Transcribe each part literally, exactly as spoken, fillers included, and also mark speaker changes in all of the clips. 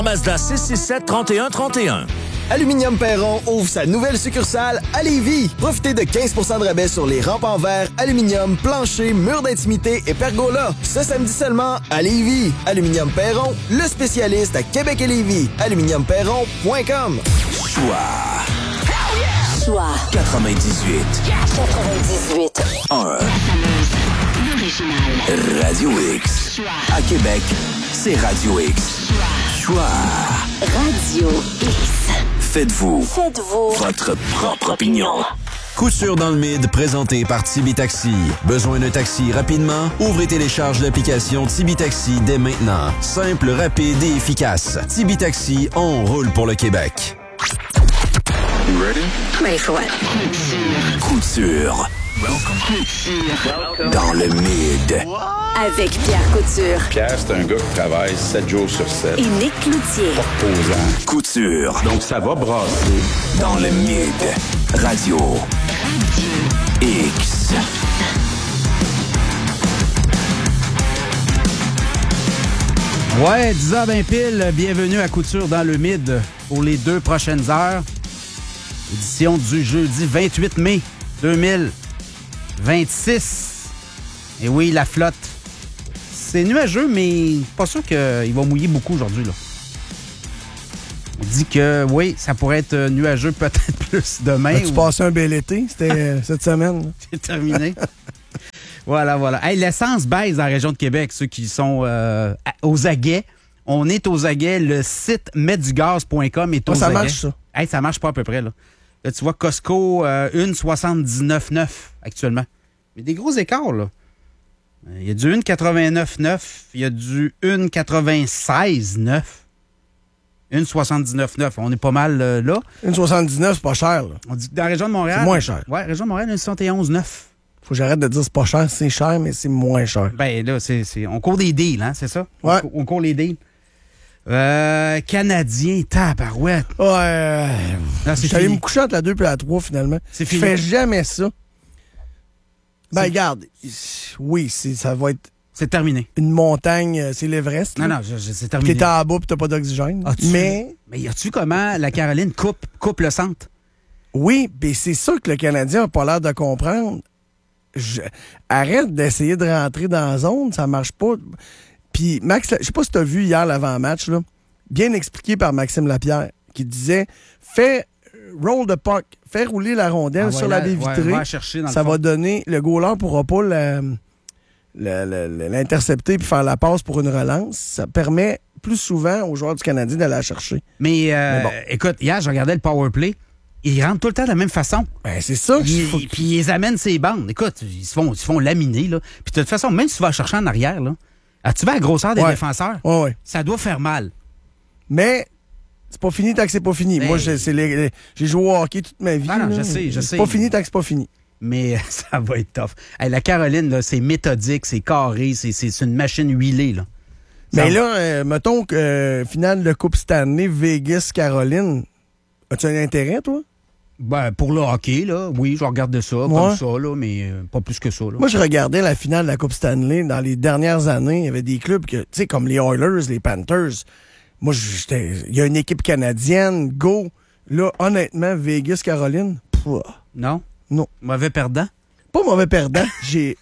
Speaker 1: Mazda six six sept trente et un trente et un.
Speaker 2: Aluminium Perron ouvre sa nouvelle succursale à Lévis. Profitez de quinze pour cent de rabais sur les rampes en verre, aluminium, plancher, murs d'intimité et pergola. Ce samedi seulement à Lévis. Aluminium Perron, le spécialiste à Québec et Lévis. aluminium perron point com.
Speaker 3: Choix. Choix. quatre-vingt-dix-huit. quatre-vingt-dix-huit. un. Original. Radio X. Choix. À Québec, c'est Radio X. Choix. Radio X. Faites-vous. Faites-vous. Votre propre opinion.
Speaker 4: Coup sûr dans le mid, présenté par Tibi Taxi. Besoin d'un taxi rapidement? Ouvrez et télécharge l'application Tibi Taxi dès maintenant. Simple, rapide et efficace. Tibi Taxi, on roule pour le Québec.
Speaker 3: You ready? Ready for what? Coup sûr. Welcome. Dans le mid.
Speaker 5: Avec Pierre Couture.
Speaker 6: Pierre, c'est un gars qui travaille sept jours sur sept.
Speaker 5: Et Nick Cloutier.
Speaker 6: Pas reposant.
Speaker 3: Couture.
Speaker 6: Donc, ça va brasser.
Speaker 3: Dans le mid. Radio. X.
Speaker 7: Ouais, dix heures vingt pile, bienvenue à Couture dans le mid pour les deux prochaines heures. Édition du jeudi vingt-huit mai deux mille vingt-six. Et oui, la flotte. C'est nuageux, mais pas sûr qu'il va mouiller beaucoup aujourd'hui, là. On dit que, oui, ça pourrait être nuageux peut-être plus demain.
Speaker 8: As-tu
Speaker 7: ou...
Speaker 8: passé un bel été? C'était cette semaine.
Speaker 7: C'est terminé. Voilà, voilà. Hey, l'essence baisse dans la région de Québec, ceux qui sont euh, aux aguets. On est aux aguets. Le site metdugaz point com est aux
Speaker 8: oh, ça
Speaker 7: aguets.
Speaker 8: marche, ça.
Speaker 7: Hey, ça marche pas à peu près, là. Là, tu vois, Costco, euh, une soixante-dix-neuf neuf actuellement. Mais des gros écarts, là. Il y a du une quatre-vingt-neuf neuf, il y a du une quatre-vingt-seize neuf, une soixante-dix-neuf neuf. On est pas mal euh, là.
Speaker 8: une soixante-dix-neuf, c'est pas cher, là.
Speaker 7: On dit que dans la région de Montréal...
Speaker 8: C'est moins cher.
Speaker 7: Oui, région de Montréal, une soixante et onze neuf.
Speaker 8: Faut que j'arrête de dire c'est pas cher, c'est cher, mais c'est moins cher.
Speaker 7: Ben là, c'est, c'est, on court des deals, hein, c'est ça?
Speaker 8: Ouais.
Speaker 7: On, on court les deals. Euh, Canadien, tabarouette.
Speaker 8: Ouais.
Speaker 7: Non, c'est
Speaker 8: Je suis allé
Speaker 7: fini.
Speaker 8: me coucher entre la deux et la trois, finalement.
Speaker 7: C'est
Speaker 8: Je
Speaker 7: fini.
Speaker 8: fais jamais ça. Ben,
Speaker 7: C'est-
Speaker 8: regarde, oui, c'est, ça va être
Speaker 7: C'est terminé.
Speaker 8: une montagne, euh, c'est l'Everest.
Speaker 7: Non,
Speaker 8: là.
Speaker 7: non, je- je- c'est
Speaker 8: Puis
Speaker 7: terminé.
Speaker 8: t'es en bas puis t'as pas d'oxygène.
Speaker 7: As-tu-
Speaker 8: Mais,
Speaker 7: Mais y a-tu comment la Caroline coupe, coupe le centre?
Speaker 8: oui, mais c'est ça que le Canadien n'a pas l'air de comprendre. Je- Arrête d'essayer de rentrer dans la zone, ça marche pas. Puis, Max, je sais pas si t'as vu hier l'avant-match, là, bien expliqué par Maxime Lapierre, qui disait fais roll the puck, fais rouler la rondelle
Speaker 7: Ah,
Speaker 8: sur
Speaker 7: ouais,
Speaker 8: la
Speaker 7: là,
Speaker 8: baie
Speaker 7: ouais,
Speaker 8: vitrée.
Speaker 7: va la chercher dans le
Speaker 8: ça
Speaker 7: fond.
Speaker 8: va donner. Le goaler pourra pas la- la- la- la- l'intercepter puis faire la passe pour une relance. Ça permet plus souvent aux joueurs du Canadien d'aller la chercher.
Speaker 7: Mais, euh,
Speaker 8: Mais bon.
Speaker 7: écoute, hier, je regardais le power play. Ils rentrent tout le temps de la même façon.
Speaker 8: Ben, c'est ça.
Speaker 7: Ils-
Speaker 8: faut-
Speaker 7: Puis ils amènent ses bandes. Écoute, ils se font, ils se font laminer, là. Puis de toute façon, même si tu vas chercher en arrière, là, ah, tu vas à la grosseur des
Speaker 8: Ouais.
Speaker 7: défenseurs,
Speaker 8: Ouais, ouais.
Speaker 7: ça doit faire mal.
Speaker 8: Mais c'est pas fini tant que c'est pas fini.
Speaker 7: Ben-
Speaker 8: Moi, j'ai, c'est les- les- j'ai joué au hockey toute ma vie.
Speaker 7: Ah non,
Speaker 8: là.
Speaker 7: je sais, je sais.
Speaker 8: C'est pas fini tant que c'est pas fini.
Speaker 7: Mais ça va être tough. Hey, la Caroline, là, c'est méthodique, c'est carré, c'est, c'est, c'est une machine huilée, là. Ça
Speaker 8: Mais
Speaker 7: va-
Speaker 8: là, euh, mettons que euh, finale de Coupe Stanley, Vegas-Caroline, as-tu un intérêt, toi?
Speaker 7: Ben, pour le hockey, là, oui, je regarde ça,
Speaker 8: Ouais.
Speaker 7: comme ça, là, mais euh, pas plus que ça, là.
Speaker 8: Moi, je regardais la finale de la Coupe Stanley dans les dernières années. Il y avait des clubs que, tu sais, comme les Oilers, les Panthers. Moi, j'étais. Il y a une équipe canadienne, go. Là, honnêtement, Vegas-Caroline, pouah,
Speaker 7: Non?
Speaker 8: non.
Speaker 7: Mauvais perdant?
Speaker 8: Pas mauvais perdant. J'ai.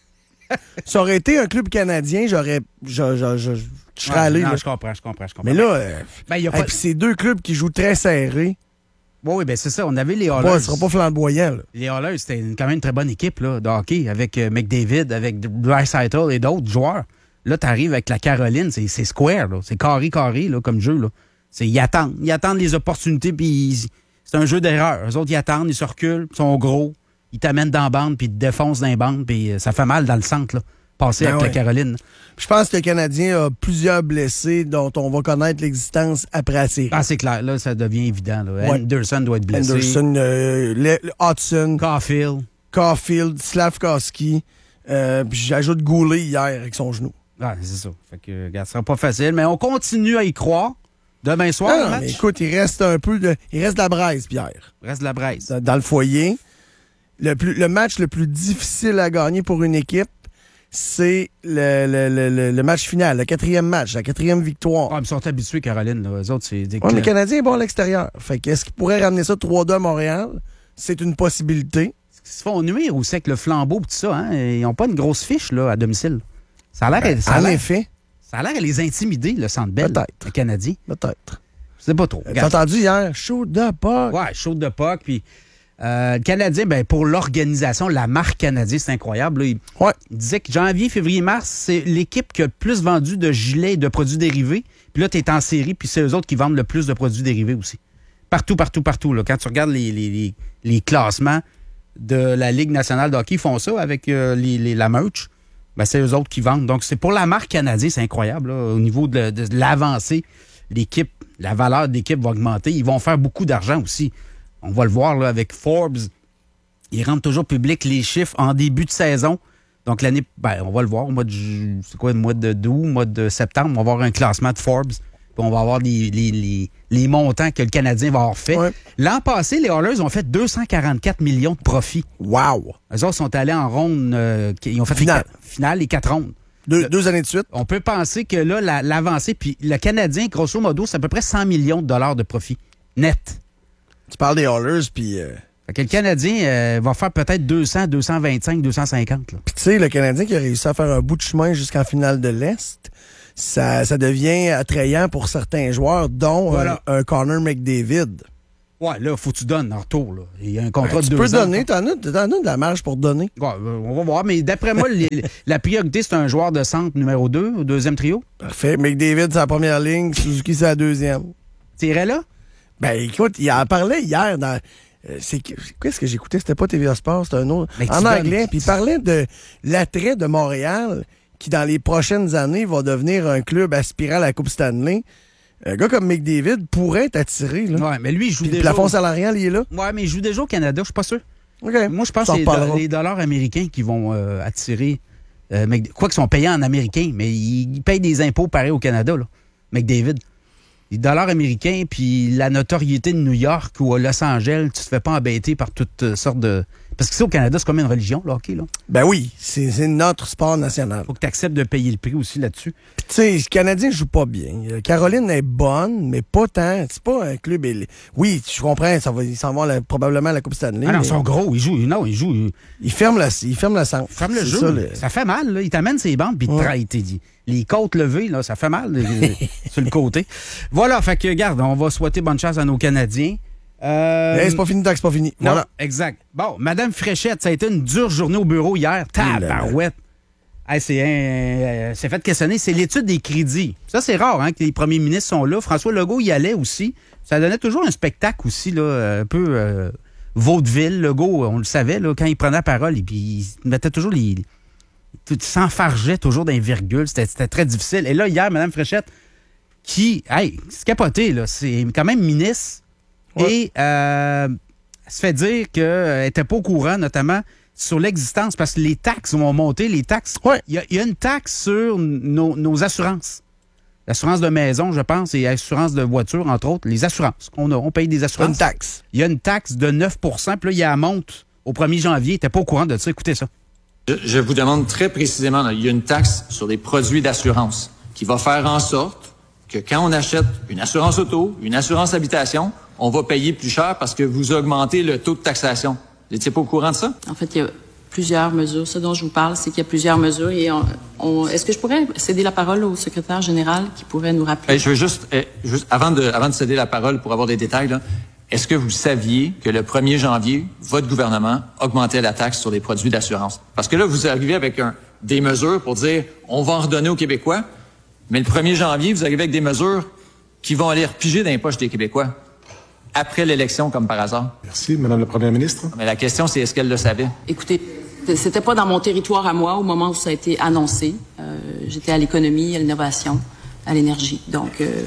Speaker 8: Ça aurait été un club canadien, j'aurais. Je, je, je, je serais
Speaker 7: Ouais,
Speaker 8: allé.
Speaker 7: non,
Speaker 8: là.
Speaker 7: je comprends, je comprends, je comprends.
Speaker 8: Mais là, euh,
Speaker 7: Ben, il y a
Speaker 8: hey,
Speaker 7: pas...
Speaker 8: puis c'est deux clubs qui jouent très serrés.
Speaker 7: Oui, oui, ben c'est ça. On avait les
Speaker 8: Pas,
Speaker 7: Oilers.
Speaker 8: ce sera pas flamboyant, là.
Speaker 7: Les Oilers, c'était une- quand même une très bonne équipe là, de hockey avec euh, McDavid, avec Draisaitl et d'autres joueurs. Là, tu arrives avec la Caroline, c'est, c'est square, là. C'est carré, carré là, comme jeu. Là. C'est, ils attendent. Ils attendent les opportunités, puis ils- c'est un jeu d'erreur. Eux autres, ils attendent, ils se reculent, ils sont gros, ils t'amènent dans la bande, puis ils te défoncent dans les bandes, puis euh, ça fait mal dans le centre, là, passer
Speaker 8: Ben
Speaker 7: avec
Speaker 8: ouais.
Speaker 7: la Caroline.
Speaker 8: Je pense que le Canadien a plusieurs blessés dont on va connaître l'existence après la série.
Speaker 7: Ah, c'est clair, là, ça devient évident. Là.
Speaker 8: Ouais.
Speaker 7: Anderson doit être blessé.
Speaker 8: Anderson, euh, le- le Hudson,
Speaker 7: Caulfield.
Speaker 8: Caulfield, Slavkovski, euh, puis j'ajoute Goulet hier avec son genou.
Speaker 7: Ah, c'est ça. Fait que, regarde, ce sera pas facile, mais on continue à y croire. Demain soir,
Speaker 8: Ah,
Speaker 7: le match.
Speaker 8: mais écoute, il reste un peu de. Il reste de la braise, Pierre.
Speaker 7: Reste de la braise.
Speaker 8: Dans dans le foyer. Le, plus, le match le plus difficile à gagner pour une équipe, c'est le, le, le, le match final, le quatrième match, la quatrième victoire.
Speaker 7: Ah, ils sont habitués, Caroline. Là. Eux autres, c'est des
Speaker 8: Ouais, les Canadiens sont bons à l'extérieur. Fait que est-ce qu'ils pourraient ramener ça trois deux à Montréal? C'est une possibilité.
Speaker 7: Ils se font nuire aussi avec le flambeau et tout ça. Hein? Ils n'ont pas une grosse fiche là, à domicile. Ça a l'air
Speaker 8: Ben,
Speaker 7: ça a
Speaker 8: en
Speaker 7: l'air-
Speaker 8: effet,
Speaker 7: ça a l'air à les intimider, le Centre Bell,
Speaker 8: Peut-être.
Speaker 7: les Canadiens.
Speaker 8: peut-être.
Speaker 7: Je sais pas trop.
Speaker 8: T'as
Speaker 7: Regarde.
Speaker 8: entendu hier, chaud de pas.
Speaker 7: Ouais, chaude de Pâques. Puis euh, le Canadien, ben, pour l'organisation, la marque Canadien, c'est incroyable. Là. Il,
Speaker 8: Ouais.
Speaker 7: il disait que janvier, février, mars, c'est l'équipe qui a le plus vendu de gilets et de produits dérivés. Puis là, tu es en série, puis c'est eux autres qui vendent le plus de produits dérivés aussi. Partout, partout, partout. Là. Quand tu regardes les, les, les, les classements de la Ligue nationale de hockey, ils font ça avec euh, les, les, la merch. Ben, c'est eux autres qui vendent. Donc, c'est pour la marque Canadien, c'est incroyable. Là. Au niveau de, de l'avancée, l'équipe, la valeur de l'équipe va augmenter. Ils vont faire beaucoup d'argent aussi. On va le voir là, avec Forbes. Ils rendent toujours public les chiffres en début de saison. Donc, l'année, ben, on va le voir au mois de, ju- c'est quoi, le mois de août, mois de septembre, on va avoir un classement de Forbes. Puis on va avoir les, les, les, les montants que le Canadien va avoir fait.
Speaker 8: Ouais.
Speaker 7: L'an passé, les Oilers ont fait deux cent quarante-quatre millions de profits.
Speaker 8: Wow!
Speaker 7: Eux autres sont allés en ronde. Euh, ils ont fait
Speaker 8: Finale.
Speaker 7: les, quatre- finale, les quatre rondes.
Speaker 8: Deux,
Speaker 7: Le-
Speaker 8: deux années de suite.
Speaker 7: On peut penser que là, la- l'avancée, puis le Canadien, grosso modo, c'est à peu près cent millions de dollars de profit net.
Speaker 8: Tu parles des Oilers, puis... euh,
Speaker 7: Fait que le Canadien euh, va faire peut-être deux cents, deux cent vingt-cinq, deux cent cinquante. Là.
Speaker 8: Puis tu sais, le Canadien qui a réussi à faire un bout de chemin jusqu'en finale de l'Est, ça, ça devient attrayant pour certains joueurs, dont
Speaker 7: Voilà.
Speaker 8: un, un Connor McDavid.
Speaker 7: Ouais, là, faut que tu donnes en retour. Là. Il y a un contrat
Speaker 8: Ben,
Speaker 7: de
Speaker 8: tu
Speaker 7: deux
Speaker 8: peux
Speaker 7: ans.
Speaker 8: donner, t'en as, t'en as de la marge pour donner.
Speaker 7: Ouais, euh, on va voir, mais d'après moi, les- la priorité, c'est un joueur de centre numéro deux, au deuxième trio.
Speaker 8: Parfait. McDavid, c'est la première ligne, Suzuki, c'est la deuxième.
Speaker 7: T'irais là?
Speaker 8: Ben écoute, il en parlait hier dans... euh, c'est que- qu'est-ce que j'écoutais? C'était pas T V A Sport, c'était un autre.
Speaker 7: Mais tu
Speaker 8: En
Speaker 7: donnes-
Speaker 8: anglais. Puis il parlait de l'attrait de Montréal qui, dans les prochaines années, va devenir un club aspirant à la Coupe Stanley. Un gars comme McDavid pourrait être attiré. Là.
Speaker 7: Ouais, mais lui, il joue
Speaker 8: Puis le
Speaker 7: déjà.
Speaker 8: plafond salarial, il est là.
Speaker 7: Ouais, mais il joue déjà au Canada, je suis pas sûr.
Speaker 8: OK.
Speaker 7: Moi, je pense
Speaker 8: Ça
Speaker 7: que c'est
Speaker 8: en reparlera.
Speaker 7: les, do- les dollars américains qui vont euh, attirer. Euh, Mc- quoi qu'ils sont payés en américain, mais ils, ils payent des impôts pareils au Canada, là. McDavid. Les dollars américains, puis la notoriété de New York ou à Los Angeles, tu te fais pas embêter par toutes euh, sortes de. Parce que c'est au Canada, c'est comme une religion, le hockey, là.
Speaker 8: Ben oui, c'est c'est notre sport national.
Speaker 7: Faut que tu acceptes de payer le prix aussi là-dessus.
Speaker 8: Puis tu sais, le Canadien joue pas bien. Euh, Caroline est bonne, mais pas tant. C'est pas un club... éli- Oui, je comprends, ça va, ils s'en vont à la- probablement à la Coupe Stanley.
Speaker 7: Ah non,
Speaker 8: mais
Speaker 7: ils sont gros, ils jouent. Non, ils jouent. Ils
Speaker 8: ils ferment la, ils ferment la centre.
Speaker 7: ferment le
Speaker 8: C'est
Speaker 7: jeu.
Speaker 8: ça, le-
Speaker 7: Ça fait mal, là. Ils t'amènent ses bandes, puis ils te
Speaker 8: Ouais.
Speaker 7: tra- ils te- ils- les côtes levées, là, ça fait mal euh, sur le côté. Voilà, fait que, regarde, on va souhaiter bonne chance à nos Canadiens. Euh,
Speaker 8: Hey, c'est pas fini tant que c'est pas fini.
Speaker 7: non,
Speaker 8: Voilà.
Speaker 7: exact. Bon, Madame Fréchette, ça a été une dure journée au bureau hier. Tabarouette. Hey, c'est un, euh, c'est fait questionner. C'est l'étude des crédits. Ça, c'est rare hein, que les premiers ministres sont là. François Legault y allait aussi. Ça donnait toujours un spectacle aussi, là, un peu euh, vaudeville. Legault, on le savait, là, quand il prenait la parole, et puis il mettait toujours les... Il s'enfargeait toujours dans les virgules. C'était, c'était très difficile. Et là, hier, Mme Fréchette, qui... Hey, c'est capoté, là. C'est quand même ministre.
Speaker 8: Ouais.
Speaker 7: Et euh, elle se fait dire qu'elle n'était pas au courant, notamment sur l'existence, parce que les taxes vont monter. Les taxes.
Speaker 8: Ouais.
Speaker 7: Il y a, il y a une taxe sur nos, nos assurances. L'assurance de maison, je pense, et l'assurance de voiture, entre autres. Les assurances qu'on a. On paye des assurances.
Speaker 8: Une taxe.
Speaker 7: Il y a une taxe de neuf pour cent. Puis là, il y a la monte au premier janvier. Il n'était pas au courant de ça. Écoutez ça.
Speaker 9: Je, je vous demande très précisément, là, il y a une taxe sur les produits d'assurance qui va faire en sorte que quand on achète une assurance auto, une assurance habitation, on va payer plus cher parce que vous augmentez le taux de taxation. Vous n'étiez pas au courant de ça?
Speaker 10: En fait, il y a plusieurs mesures. Ce dont je vous parle, c'est qu'il y a plusieurs mesures. Et on, on- est-ce que je pourrais céder la parole au secrétaire général qui pourrait nous rappeler?
Speaker 9: Eh, je veux juste, eh, juste avant, de, avant de céder la parole pour avoir des détails, là, est-ce que vous saviez que le premier janvier, votre gouvernement augmentait la taxe sur les produits d'assurance? Parce que là, vous arrivez avec un, des mesures pour dire on va en redonner aux Québécois, mais le premier janvier, vous arrivez avec des mesures qui vont aller repiger dans les poches des Québécois après l'élection, comme par hasard.
Speaker 11: Merci, Madame la Première ministre.
Speaker 9: Mais la question, c'est est-ce qu'elle le savait?
Speaker 10: Écoutez, c'était pas dans mon territoire à moi au moment où ça a été annoncé. Euh, j'étais à l'économie, à l'innovation, à l'énergie. Donc, euh,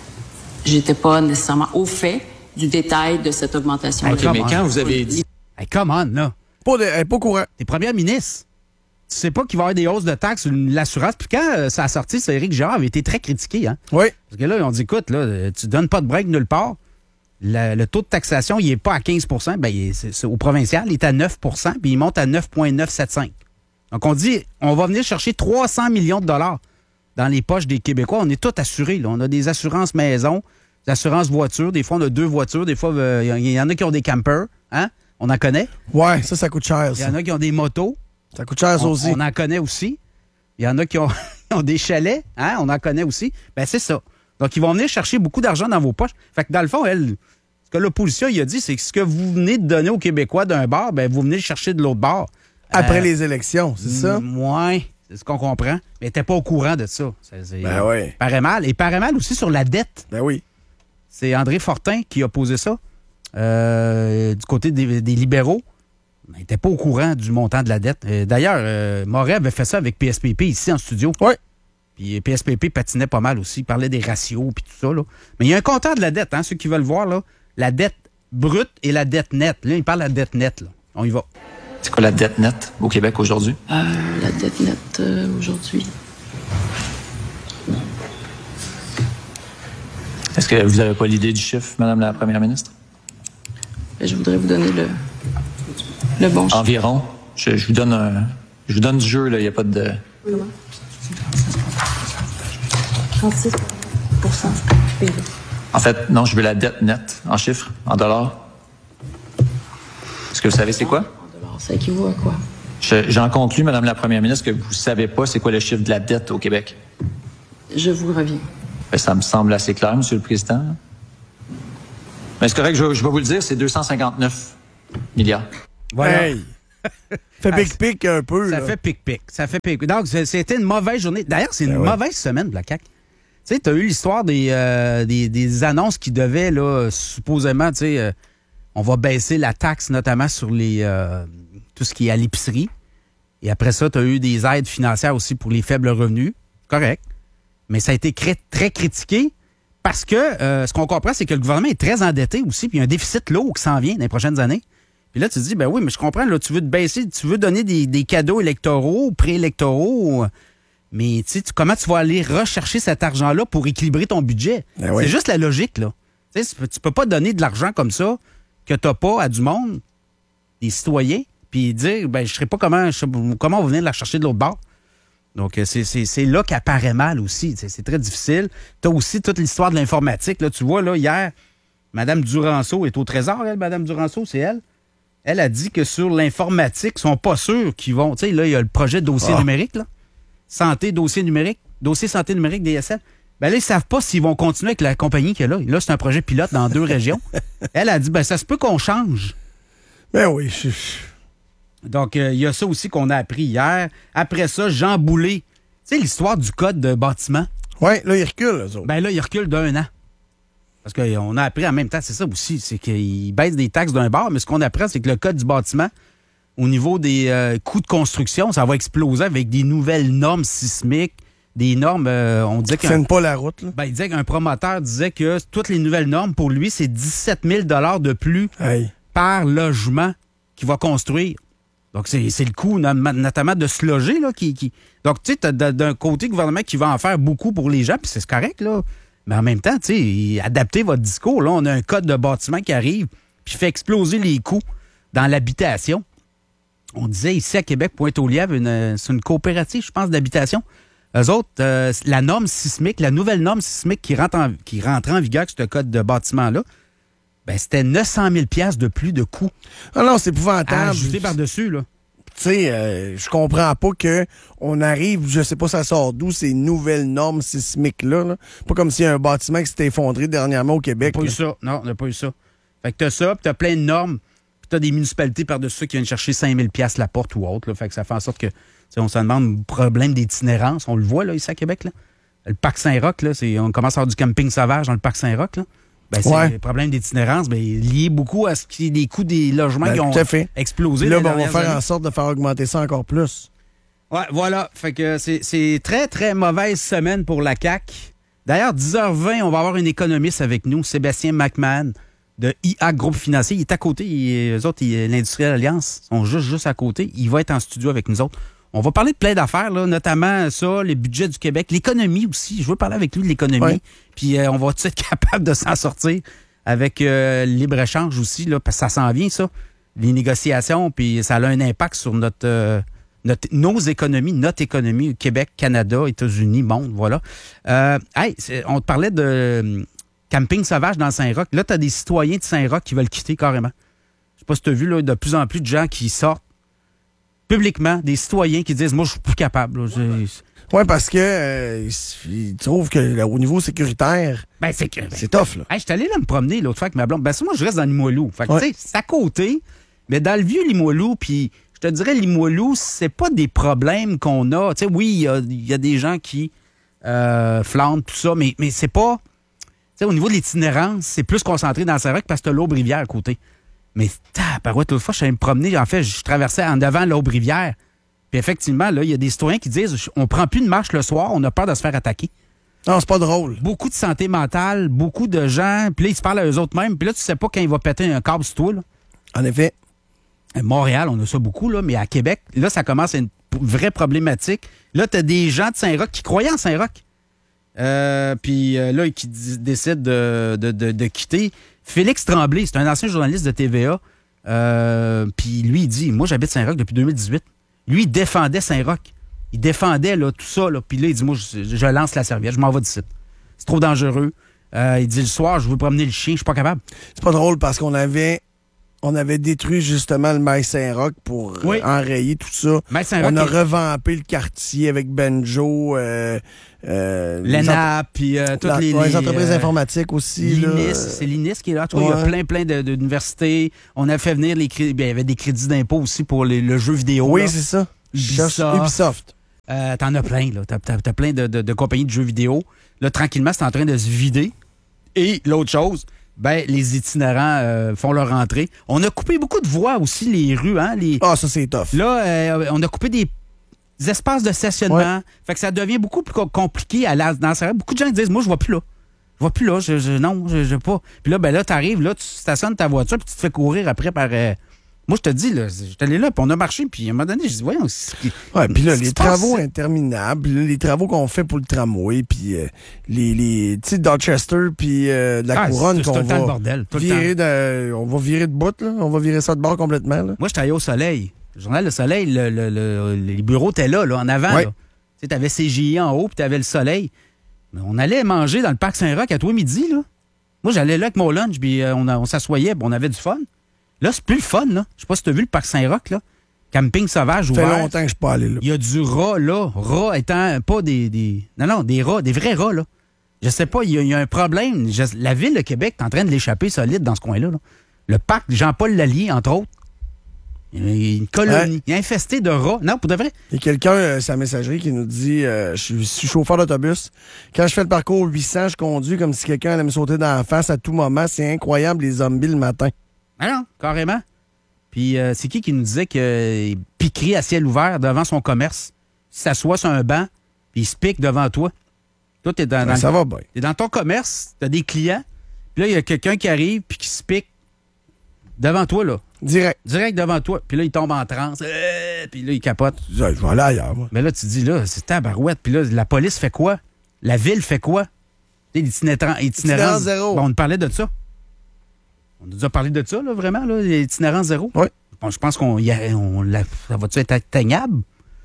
Speaker 10: j'étais pas nécessairement au fait du détail de cette augmentation.
Speaker 9: OK, mais quand vous avez dit...
Speaker 7: Hey, come on, là.
Speaker 8: Pas, de, elle est pas au courant.
Speaker 7: T'es premier ministre. Tu sais pas qu'il va y avoir des hausses de taxes sur l'assurance. Puis quand euh, ça a sorti, c'est Éric Girard avait été très critiqué. Hein?
Speaker 8: Oui.
Speaker 7: Parce que là, on dit, écoute, là, tu donnes pas de break nulle part. Le, le taux de taxation, il n'est pas à quinze pour cent. Ben, il est- c'est, c'est au provincial, il est à neuf pour cent, puis il monte à neuf virgule neuf sept cinq. Donc, on dit, on va venir chercher trois cents millions de dollars dans les poches des Québécois. On est tous assurés. Là. On a des assurances maison, des assurances voitures. Des fois, on a deux voitures. Des fois, il euh, y, y en a qui ont des campers. Hein? On en connaît.
Speaker 8: Ouais, ça, ça coûte cher.
Speaker 7: Il y en a qui ont des motos.
Speaker 8: Ça coûte cher, ça
Speaker 7: on,
Speaker 8: aussi.
Speaker 7: On en connaît aussi. Il y en a qui ont, qui ont des chalets. Hein? On en connaît aussi. Ben c'est ça. Donc, ils vont venir chercher beaucoup d'argent dans vos poches. Fait que dans le fond, elle, ce que l'opposition il a dit, c'est que ce que vous venez de donner aux Québécois d'un bar, ben vous venez le chercher de l'autre bar.
Speaker 8: Après
Speaker 7: euh,
Speaker 8: les élections, c'est ça?
Speaker 7: Oui, c'est ce qu'on comprend. Mais t'es pas au courant de ça. C'est, c'est,
Speaker 8: ben oui.
Speaker 7: Paraît mal. Et paraît mal aussi sur la dette.
Speaker 8: Ben oui.
Speaker 7: C'est André Fortin qui a posé ça euh, du côté des, des libéraux. Il n'était pas au courant du montant de la dette. Euh, d'ailleurs, euh, Moret avait fait ça avec P S P P ici en studio.
Speaker 8: Oui.
Speaker 7: Puis P S P P patinait pas mal aussi. Il parlait des ratios puis tout ça. Là. Mais il y a un compteur de la dette, hein, ceux qui veulent voir, là, la dette brute et la dette nette. Là, il parle de la dette nette. Là. On y va.
Speaker 9: C'est quoi la dette nette au Québec aujourd'hui?
Speaker 10: Euh, la dette nette euh, aujourd'hui.
Speaker 9: Est-ce que vous n'avez pas l'idée du chiffre, Madame la Première ministre?
Speaker 10: Je voudrais vous donner le, le bon chiffre.
Speaker 9: Environ. Je, je vous donne un. Je vous donne du jeu, là. Il n'y a pas de.
Speaker 10: Comment? trente-six pour cent P I B.
Speaker 9: En fait, non, je veux la dette nette, en chiffres, en dollars. Est-ce que vous savez c'est quoi?
Speaker 10: En dollars, ça équivaut à quoi?
Speaker 9: Je, j'en conclus, Madame la Première ministre, que vous ne savez pas c'est quoi le chiffre de la dette au Québec.
Speaker 10: Je vous reviens.
Speaker 9: Ben, ça me semble assez clair, Monsieur le Président. Mais c'est correct, je, je vais vous le dire, c'est deux cent cinquante-neuf milliards.
Speaker 7: Voilà.
Speaker 8: Hey. Fait pic-pic un peu.
Speaker 7: Ça
Speaker 8: là.
Speaker 7: fait pic-pic. Ça fait pic-pic. Donc, c'était une mauvaise journée. D'ailleurs, c'est une
Speaker 8: Ben ouais.
Speaker 7: mauvaise semaine de la C A Q. Tu sais, tu as eu l'histoire des, euh, des, des annonces qui devaient, là, supposément, tu sais, euh, on va baisser la taxe, notamment sur les euh, tout ce qui est à l'épicerie. Et après ça, tu as eu des aides financières aussi pour les faibles revenus. Correct. Mais ça a été très, très critiqué parce que euh, ce qu'on comprend, c'est que le gouvernement est très endetté aussi, puis il y a un déficit lourd qui s'en vient dans les prochaines années. Puis là, tu te dis, ben oui, mais je comprends, là, tu veux te baisser, tu veux donner des, des cadeaux électoraux, préélectoraux, mais tu sais, tu- comment tu vas aller rechercher cet argent-là pour équilibrer ton budget?
Speaker 8: Ben oui.
Speaker 7: C'est juste la logique, là. Tu sais, tu peux pas donner de l'argent comme ça que t'as pas à du monde, des citoyens, puis dire, ben je sais pas comment, je sais pas comment on va venir la chercher de l'autre bord. Donc, euh, c'est, c'est, c'est là qu'apparaît mal aussi. C'est, c'est très difficile. Tu as aussi toute l'histoire de l'informatique. Là, tu vois, là, hier, Mme Duranceau est au Trésor, elle, Mme Duranceau, c'est elle. Elle a dit que sur l'informatique, ils sont pas sûrs qu'ils vont... Tu sais, là, il y a le projet de dossier
Speaker 8: Ah.
Speaker 7: numérique, là. Santé, dossier numérique. Dossier santé numérique, D S L. Ben là, ils savent pas s'ils vont continuer avec la compagnie qu'il y a là. Là, c'est un projet pilote dans deux régions. Elle a dit, ben ça se peut qu'on change.
Speaker 8: Ben oui, je...
Speaker 7: Donc, il euh, y a ça aussi qu'on a appris hier. Après ça, Jean Boulet. Tu sais, l'histoire du code de bâtiment.
Speaker 8: Oui, là, il recule, eux autres.
Speaker 7: Ben là, il recule d'un an. Parce qu'on a appris en même temps, c'est ça aussi, c'est qu'il baisse des taxes d'un bord, mais ce qu'on apprend, c'est que le code du bâtiment, au niveau des euh, coûts de construction, ça va exploser avec des nouvelles normes sismiques, des normes, euh, on disait
Speaker 8: Ils
Speaker 7: qu'un...
Speaker 8: tiennent pas la route, là.
Speaker 7: Ben, il disait qu'un promoteur disait que toutes les nouvelles normes, pour lui, c'est dix-sept mille dollars de plus
Speaker 8: Hey.
Speaker 7: par logement qu'il va construire. Donc, c'est, c'est le coût, no- notamment de se loger, là, qui... qui... Donc, tu sais, t'as d- d'un côté le gouvernement qui va en faire beaucoup pour les gens, puis c'est correct, là. Mais en même temps, tu sais, adaptez votre discours. Là, on a un code de bâtiment qui arrive, puis fait exploser les coûts dans l'habitation. On disait ici à Québec, Pointe-aux-Lièvres, une, c'est une coopérative, je pense, d'habitation. Eux autres, euh, la norme sismique, la nouvelle norme sismique qui rentre en, qui rentre en vigueur avec ce code de bâtiment-là, ben, c'était neuf cent mille dollars de plus de coûts
Speaker 8: Ah non, c'est
Speaker 7: à
Speaker 8: épouvantable.
Speaker 7: ajouter par-dessus, là.
Speaker 8: Tu sais, euh, je comprends pas que on arrive, je sais pas ça sort d'où, ces nouvelles normes sismiques-là. Là. Pas comme s'il y a un bâtiment qui s'était effondré dernièrement au Québec.
Speaker 7: On n'a pas eu
Speaker 8: là.
Speaker 7: ça. Non, on n'a pas eu ça. Fait que t'as ça, puis t'as plein de normes, puis t'as des municipalités par-dessus ça qui viennent chercher cinq mille dollars la porte ou autre. Là. Fait que ça fait en sorte que, tu sais, on se demande le problème d'itinérance. On le voit, là, ici à Québec, là. Le parc Saint-Roch, là, c'est, on commence à avoir du camping sauvage dans le parc Saint-Roch, là. Ben, c'est
Speaker 8: Ouais.
Speaker 7: le problème d'itinérance, ben, lié beaucoup à ce qui est des coûts des logements
Speaker 8: Ben,
Speaker 7: qui ont
Speaker 8: tout à fait.
Speaker 7: explosé.
Speaker 8: Puis là,
Speaker 7: les
Speaker 8: ben, on va
Speaker 7: dernières
Speaker 8: faire
Speaker 7: années.
Speaker 8: en sorte de faire augmenter ça encore plus.
Speaker 7: Ouais, voilà. Fait que c'est, c'est très, très mauvaise semaine pour la C A Q. D'ailleurs, dix heures vingt, on va avoir un économiste avec nous, Sébastien McMahon, de I A Groupe Financier. Il est à côté. Il, eux autres, il, l'Industrielle Alliance sont juste, juste à côté. Il va être en studio avec nous autres. On va parler de plein d'affaires, là, notamment ça, les budgets du Québec, l'économie aussi. Je veux parler avec lui de l'économie.
Speaker 8: Ouais.
Speaker 7: Puis euh, on va être capable de s'en sortir avec euh, le libre-échange aussi, là, parce que ça s'en vient, ça. Les négociations, puis ça a un impact sur notre... euh, notre, nos économies, notre économie, Québec, Canada, États-Unis, monde, voilà. Euh, hey, on te parlait de euh, camping sauvage dans Saint-Roch. Là, tu as des citoyens de Saint-Roch qui veulent quitter carrément. Je sais pas si tu as vu, là, de plus en plus de gens qui sortent publiquement, des citoyens qui disent « Moi, je suis plus capable. »
Speaker 8: Oui, parce que euh, ils trouvent que là, au niveau sécuritaire,
Speaker 7: ben, c'est, que, ben,
Speaker 8: c'est tough. Là.
Speaker 7: Hey, je suis allé là me promener l'autre fois avec ma blonde. Ben, moi, je reste dans Limoilou. Fait que, ouais. tu sais, c'est à côté, mais dans le vieux Limoilou, puis je te dirais, Limoilou, c'est pas des problèmes qu'on a. Tu sais, oui, il y a, y a des gens qui euh, flanent, tout ça, mais, mais c'est pas... Tu sais, au niveau de l'itinérance, c'est plus concentré dans Saint-Roch parce que t'as l'Aube-Rivière à côté. Mais, tabarouette, l'autre fois, je suis allé me promener. En fait, je traversais en devant l'Aube-Rivière. Puis effectivement, là, il y a des citoyens qui disent on prend plus de marche le soir, on a peur de se faire attaquer.
Speaker 8: Non, c'est pas drôle.
Speaker 7: Beaucoup de santé mentale, beaucoup de gens, puis là, ils se parlent à eux autres mêmes, puis là, tu sais pas quand il va péter un câble sur toi, là.
Speaker 8: En effet.
Speaker 7: À Montréal, on a ça beaucoup, là, mais à Québec, là, ça commence à être une vraie problématique. Là, tu as des gens de Saint-Roch qui croyaient en Saint-Roch. Euh, puis euh, là, qui d- décident de, de, de, de quitter. Félix Tremblay, c'est un ancien journaliste de T V A. Euh, puis lui, il dit moi, j'habite Saint-Roch depuis deux mille dix-huit. Lui, il défendait Saint-Roch. Il défendait là, tout ça. Là. Puis là, il dit, moi, je, je lance la serviette, je m'en vais d'ici. C'est trop dangereux. Euh, il dit, le soir, je veux promener le chien, je suis pas capable.
Speaker 8: C'est pas drôle parce qu'on avait on avait détruit justement le Maïs Saint-Roch pour oui. enrayer tout ça. On a est... revampé le quartier avec Benjo, euh, euh,
Speaker 7: l'E N A P, puis euh, toutes la, les,
Speaker 8: ouais, les entreprises euh, informatiques aussi.
Speaker 7: L'I N I S, c'est l'I N I S qui est là. Ouais. Il y a plein, plein de, d'universités. On a fait venir les crédits. Il y avait des crédits d'impôt aussi pour les, le jeu vidéo.
Speaker 8: Oui,
Speaker 7: là.
Speaker 8: c'est ça.
Speaker 7: Ubisoft.
Speaker 8: Ubisoft.
Speaker 7: Euh, t'en as plein, là. T'as, t'as, t'as plein de, de, de compagnies de jeux vidéo. Là, tranquillement, c'est en train de se vider. Et l'autre chose, ben, les itinérants euh, font leur entrée. On a coupé beaucoup de voies aussi, les rues, hein. Les...
Speaker 8: Ah, ça, c'est tough.
Speaker 7: Là, euh, on a coupé des, des espaces de stationnement. Ouais. Fait que ça devient beaucoup plus compliqué à la, dans ça. Beaucoup de gens disent, moi, je vais plus là. Je vais plus là. Je, je, non, je, je vais pas. Puis là, ben là, t'arrives, là, tu stationnes ta voiture, puis tu te fais courir après par... Euh, Moi, je te dis, là, j'étais allé là, puis on a marché, puis à un moment donné, je dis, voyons.
Speaker 8: Ouais, puis là, les travaux passe... interminables, là, les travaux qu'on fait pour le tramway, puis euh, les, les tu sais, Dorchester, puis euh, de la ah, couronne,
Speaker 7: c'est, c'est
Speaker 8: qu'on
Speaker 7: tout
Speaker 8: va
Speaker 7: le temps le bordel, tout
Speaker 8: virer
Speaker 7: le temps.
Speaker 8: De, on va virer de bout, là, on va virer ça de bord complètement. Là.
Speaker 7: Moi, j'étais allé au Soleil. Le journal Le Soleil, le, le, le, les bureaux étaient là, là, en avant.
Speaker 8: Ouais.
Speaker 7: Tu sais, t'avais C J I en haut, puis t'avais le Soleil. Mais on allait manger dans le parc Saint-Roch à toi midi, là. Moi, j'allais là avec mon lunch, puis euh, on, on s'assoyait, puis on avait du fun. Là, c'est plus le fun, là. Je sais pas si tu as vu le parc Saint-Roch, là. Camping sauvage ouvert.
Speaker 8: Ça fait longtemps que je suis pas allé là.
Speaker 7: Il y a du rat, là. Rat étant pas des, des... Non, non, des rats, des vrais rats, là. Je sais pas, il y, y a un problème. Je... La ville de Québec est en train de l'échapper solide dans ce coin-là, là. Le parc Jean-Paul Lallier, entre autres. Il y a une colonie. Ouais. Il est infesté de rats. Non, pour de vrai.
Speaker 8: Il y a quelqu'un, euh, sa messagerie, qui nous dit euh, je, suis, je suis chauffeur d'autobus. Quand je fais le parcours huit cents, je conduis comme si quelqu'un allait me sauter dans la face à tout moment. C'est incroyable, les zombies le matin.
Speaker 7: Ah non, carrément. Puis euh, c'est qui qui nous disait qu'il euh, piquerait à ciel ouvert devant son commerce, il s'assoit sur un banc, puis il se pique devant toi. Toi, t'es dans,
Speaker 8: ben,
Speaker 7: dans,
Speaker 8: ça va bien.
Speaker 7: T'es dans ton commerce, t'as des clients, puis là, il y a quelqu'un qui arrive, puis qui se pique devant toi, là.
Speaker 8: Direct.
Speaker 7: Direct devant toi. Puis là, il tombe en transe, euh, puis là, il capote.
Speaker 8: Je vais aller ailleurs, moi.
Speaker 7: Mais là, tu te dis, là, c'est tabarouette. Puis là, la police fait quoi? La ville fait quoi? Tu sais, l'itinérance.
Speaker 8: Itinérance zéro.
Speaker 7: Bon, on parlait de ça. On nous a parlé de ça, là, vraiment, là, l'itinérance zéro.
Speaker 8: Oui.
Speaker 7: Bon, je pense qu'on y a, on, la, ça va-tu être atteignable?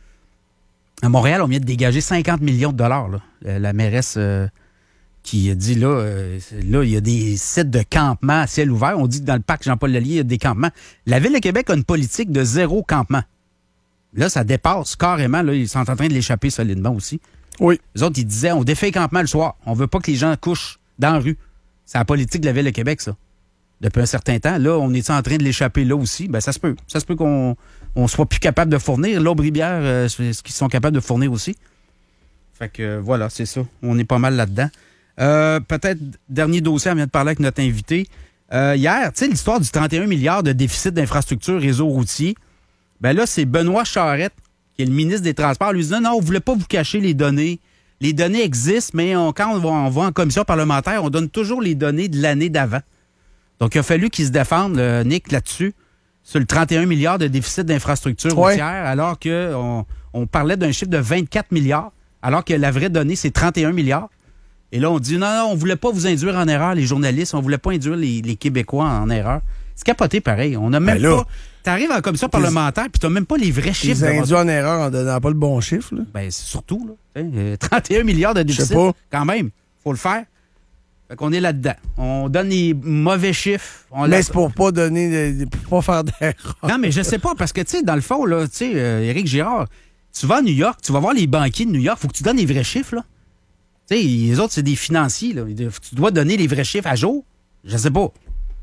Speaker 7: À Montréal, on vient de dégager cinquante millions de dollars, là. La, la mairesse euh, qui a dit, là, euh, là, il y a des sites de campement à ciel ouvert. On dit que dans le parc Jean-Paul Lallier, il y a des campements. La Ville de Québec a une politique de zéro campement. Là, ça dépasse carrément. Là, ils sont en train de l'échapper solidement aussi.
Speaker 8: Oui.
Speaker 7: Les autres, ils disaient, on défait les campements le soir. On veut pas que les gens couchent dans la rue. C'est la politique de la Ville de Québec, ça. Depuis un certain temps. Là, on est en train de l'échapper là aussi. Ben, ça se peut. Ça se peut qu'on on soit plus capable de fournir. L'Aube-Rivière, euh, ce qu'ils sont capables de fournir aussi. Fait que euh, voilà, c'est ça. On est pas mal là-dedans. Euh, peut-être, dernier dossier, on vient de parler avec notre invité. Euh, hier, tu sais, l'histoire du trente et un milliards de déficit d'infrastructure réseau routier. Ben là, c'est Benoît Charette, qui est le ministre des Transports. Lui dit non, non, on ne voulait pas vous cacher les données. Les données existent, mais on, quand on va, on va en commission parlementaire, on donne toujours les données de l'année d'avant. Donc, il a fallu qu'il se défende, le Nick, là-dessus, sur le trente et un milliards de déficit d'infrastructure
Speaker 8: ouais.
Speaker 7: routière, alors qu'on on parlait d'un chiffre de vingt-quatre milliards, alors que la vraie donnée, c'est trente et un milliards. Et là, on dit, non, non, on voulait pas vous induire en erreur, les journalistes, on voulait pas induire les, les Québécois en erreur. C'est capoté pareil. On n'a même
Speaker 8: Ben là,
Speaker 7: pas... T'arrives en commission parlementaire puis t'as même pas les vrais chiffres.
Speaker 8: Ils induisent en erreur en donnant pas le bon chiffre. Là.
Speaker 7: Ben, c'est surtout, là. Euh, trente et un milliards de déficit.
Speaker 8: Je sais pas.
Speaker 7: Quand même. Faut le faire. Fait qu'on est là-dedans. On donne les mauvais chiffres. On
Speaker 8: mais
Speaker 7: la...
Speaker 8: c'est pour pas donner, pour pas faire d'erreur.
Speaker 7: Non, mais je sais pas, parce que, tu sais, dans le fond, là, tu sais, euh, Éric Girard, tu vas à New York, tu vas voir les banquiers de New York, faut que tu donnes les vrais chiffres, là. Tu sais, les autres, c'est des financiers, là. Tu dois donner les vrais chiffres à jour. Je sais pas.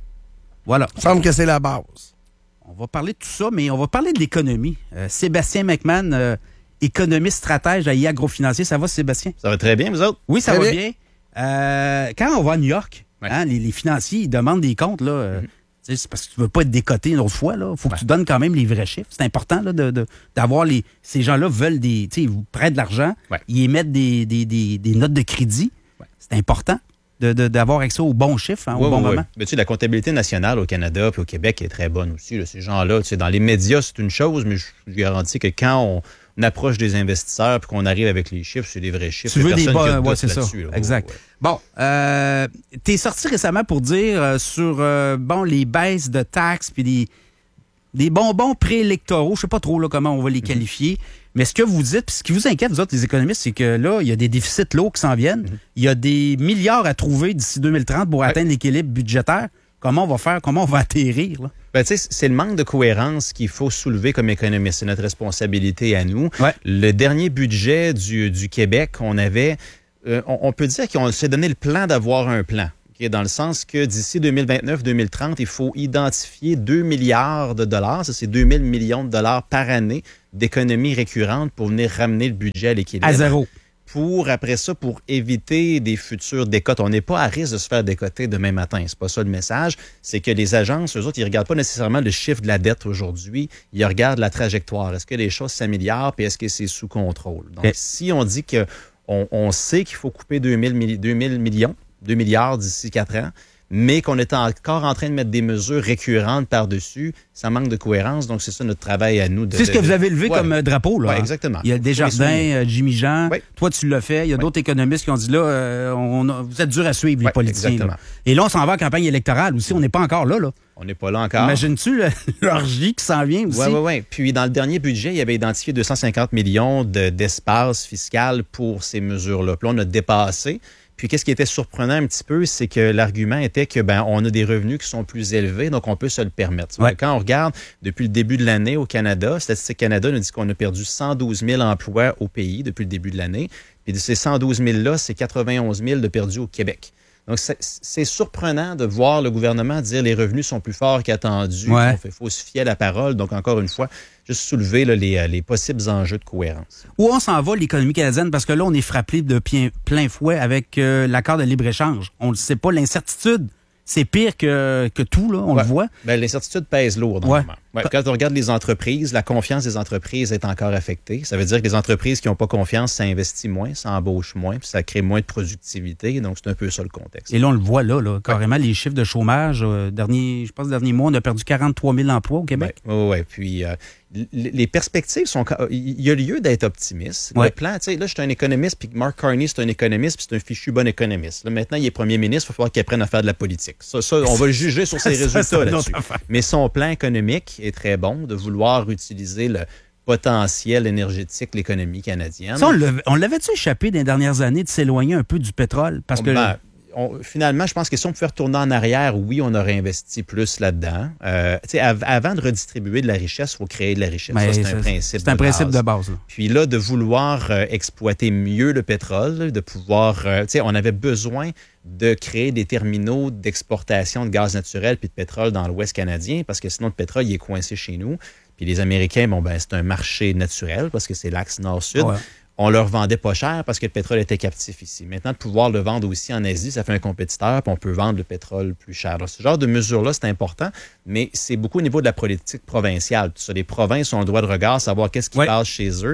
Speaker 7: Voilà.
Speaker 8: Il semble que c'est la base.
Speaker 7: On va parler de tout ça, mais on va parler de l'économie. Euh, Sébastien McMahon, euh, économiste stratège à I A Agrofinancier. Ça va, Sébastien?
Speaker 11: Ça va très bien, vous autres?
Speaker 7: Oui, ça
Speaker 8: très
Speaker 7: va
Speaker 8: bien.
Speaker 7: bien. Euh, quand on va à New York,
Speaker 11: ouais.
Speaker 7: hein, les, les financiers, ils demandent des comptes, là. Euh, mm-hmm. C'est parce que tu ne veux pas être décoté une autre fois, là. Faut que ouais. tu donnes quand même les vrais chiffres. C'est important, là, de, de, d'avoir les. Ces gens-là veulent des. Tu sais, ils vous prêtent de l'argent,
Speaker 11: ouais.
Speaker 7: ils émettent des, des, des, des notes de crédit. Ouais. C'est important de, de, d'avoir accès aux bons chiffres, hein,
Speaker 11: ouais,
Speaker 7: au bon
Speaker 11: ouais,
Speaker 7: moment.
Speaker 11: Ouais. Mais, tu sais, la comptabilité nationale au Canada et au Québec est très bonne aussi. Là. Ces gens-là, tu sais, dans les médias, c'est une chose, mais je vous garantis que quand on. On approche des investisseurs puis qu'on arrive avec les chiffres, c'est des vrais chiffres.
Speaker 7: Tu veux des bons,
Speaker 11: ouais,
Speaker 7: c'est ça.
Speaker 11: Là.
Speaker 7: Exact.
Speaker 11: Ouais.
Speaker 7: Bon, euh, t'es sorti récemment pour dire euh, sur euh, bon les baisses de taxes puis des, des bonbons préélectoraux, je sais pas trop là, comment on va les mm-hmm. qualifier, mais ce que vous dites, puis ce qui vous inquiète, vous autres, les économistes, c'est que là, il y a des déficits lourds qui s'en viennent, mm-hmm. il y a des milliards à trouver d'ici deux mille trente pour ouais. atteindre l'équilibre budgétaire. Comment on va faire? Comment on va atterrir, là?
Speaker 11: Ben, tu sais, c'est le manque de cohérence qu'il faut soulever comme économiste. C'est notre responsabilité à nous.
Speaker 7: Ouais.
Speaker 11: Le dernier budget du, du Québec, on avait... Euh, on, on peut dire qu'on s'est donné le plan d'avoir un plan. Okay, dans le sens que d'ici deux mille vingt-neuf deux mille trente, il faut identifier deux milliards de dollars. Ça, c'est deux mille millions de dollars par année d'économies récurrentes pour venir ramener le budget à l'équilibre.
Speaker 7: À zéro.
Speaker 11: Pour, après ça, pour éviter des futures décotes. On n'est pas à risque de se faire décoter demain matin. C'est pas ça le message. C'est que les agences, eux autres, ils regardent pas nécessairement le chiffre de la dette aujourd'hui. Ils regardent la trajectoire. Est-ce que les choses s'améliorent puis est-ce que c'est sous contrôle? Donc, et... si on dit que on, on sait qu'il faut couper deux mille millions, deux milliards d'ici quatre ans, mais qu'on est encore en train de mettre des mesures récurrentes par-dessus, ça manque de cohérence. Donc, c'est ça notre travail à nous. De,
Speaker 7: c'est ce que
Speaker 11: de,
Speaker 7: vous avez levé
Speaker 11: ouais.
Speaker 7: comme drapeau, là.
Speaker 11: Oui, exactement.
Speaker 7: Il y a Desjardins, euh, Jimmy Jean.
Speaker 11: Ouais.
Speaker 7: Toi, tu l'as fait. Il y a ouais. d'autres économistes qui ont dit, là, euh, on a, vous êtes dur à suivre, les
Speaker 11: ouais,
Speaker 7: politiciens.
Speaker 11: Exactement.
Speaker 7: Là. Et là, on s'en va en campagne électorale aussi. On n'est pas encore là, là.
Speaker 11: On n'est pas là encore.
Speaker 7: Imagines-tu l'orgie qui s'en vient aussi?
Speaker 11: Oui, oui, oui. Puis, dans le dernier budget, il avait identifié deux cent cinquante millions de, d'espace fiscal pour ces mesures-là. Puis là, on a dépassé. Puis, qu'est-ce qui était surprenant un petit peu, c'est que l'argument était que ben on a des revenus qui sont plus élevés, donc on peut se le permettre.
Speaker 7: Ouais.
Speaker 11: Quand on regarde depuis le début de l'année au Canada, Statistique Canada nous dit qu'on a perdu cent douze mille emplois au pays depuis le début de l'année. Puis de ces cent douze mille-là, c'est quatre-vingt-onze mille de perdus au Québec. Donc, c'est, c'est surprenant de voir le gouvernement dire les revenus sont plus forts qu'attendus.
Speaker 7: Ouais.
Speaker 11: On fait falsifier la parole. Donc, encore une fois, juste soulever là, les, les possibles enjeux de cohérence.
Speaker 7: Où on s'en va, l'économie canadienne? Parce que là, on est frappé de plein fouet avec euh, l'accord de libre-échange. On ne le sait pas, l'incertitude, c'est pire que, que tout, là, on
Speaker 11: ouais.
Speaker 7: le voit.
Speaker 11: Bien, l'incertitude pèse lourd.
Speaker 7: Ouais.
Speaker 11: Ouais, quand on regarde les entreprises, la confiance des entreprises est encore affectée. Ça veut dire que les entreprises qui n'ont pas confiance, ça investit moins, ça embauche moins, puis ça crée moins de productivité. Donc, c'est un peu ça le contexte.
Speaker 7: Et là, on le voit là, là carrément, ouais. les chiffres de chômage. Euh, dernier, je pense, le dernier mois, on a perdu quarante-trois mille emplois au Québec.
Speaker 11: Oui, ouais, ouais. Puis euh, les perspectives sont... Il y a lieu d'être optimiste.
Speaker 7: Ouais.
Speaker 11: Le plan, tu sais, là, je suis un économiste, puis Mark Carney, c'est un économiste, puis c'est un fichu bon économiste. Là, maintenant, il est premier ministre, il va falloir qu'il apprenne à faire de la politique. Ça, ça on va le juger sur ses résultats
Speaker 7: ça,
Speaker 11: là-dessus. Mais son plan économique est très bon, de vouloir utiliser le potentiel énergétique de l'économie canadienne.
Speaker 7: Ça, on l'avait-tu échappé dans les dernières années de s'éloigner un peu du pétrole? Parce que...
Speaker 11: Ben, On, finalement, je pense que si on pouvait retourner en arrière, oui, on aurait investi plus là-dedans. Euh, av- avant de redistribuer de la richesse, il faut créer de la richesse. Ça, c'est, c'est un principe
Speaker 7: C'est un
Speaker 11: de
Speaker 7: principe
Speaker 11: base.
Speaker 7: de base. Là.
Speaker 11: Puis là, de vouloir euh, exploiter mieux le pétrole, de pouvoir... Euh, tu sais, on avait besoin de créer des terminaux d'exportation de gaz naturel puis de pétrole dans l'Ouest canadien, parce que sinon, le pétrole, il est coincé chez nous. Puis les Américains, bon, ben c'est un marché naturel, parce que c'est l'axe nord-sud. Ouais. On leur vendait pas cher parce que le pétrole était captif ici. Maintenant, de pouvoir le vendre aussi en Asie, ça fait un compétiteur, puis on peut vendre le pétrole plus cher. Donc, ce genre de mesures-là, c'est important, mais c'est beaucoup au niveau de la politique provinciale. Tout ça, les provinces ont le droit de regard, savoir qu'est-ce qui ouais. passe chez eux.
Speaker 7: Ouais.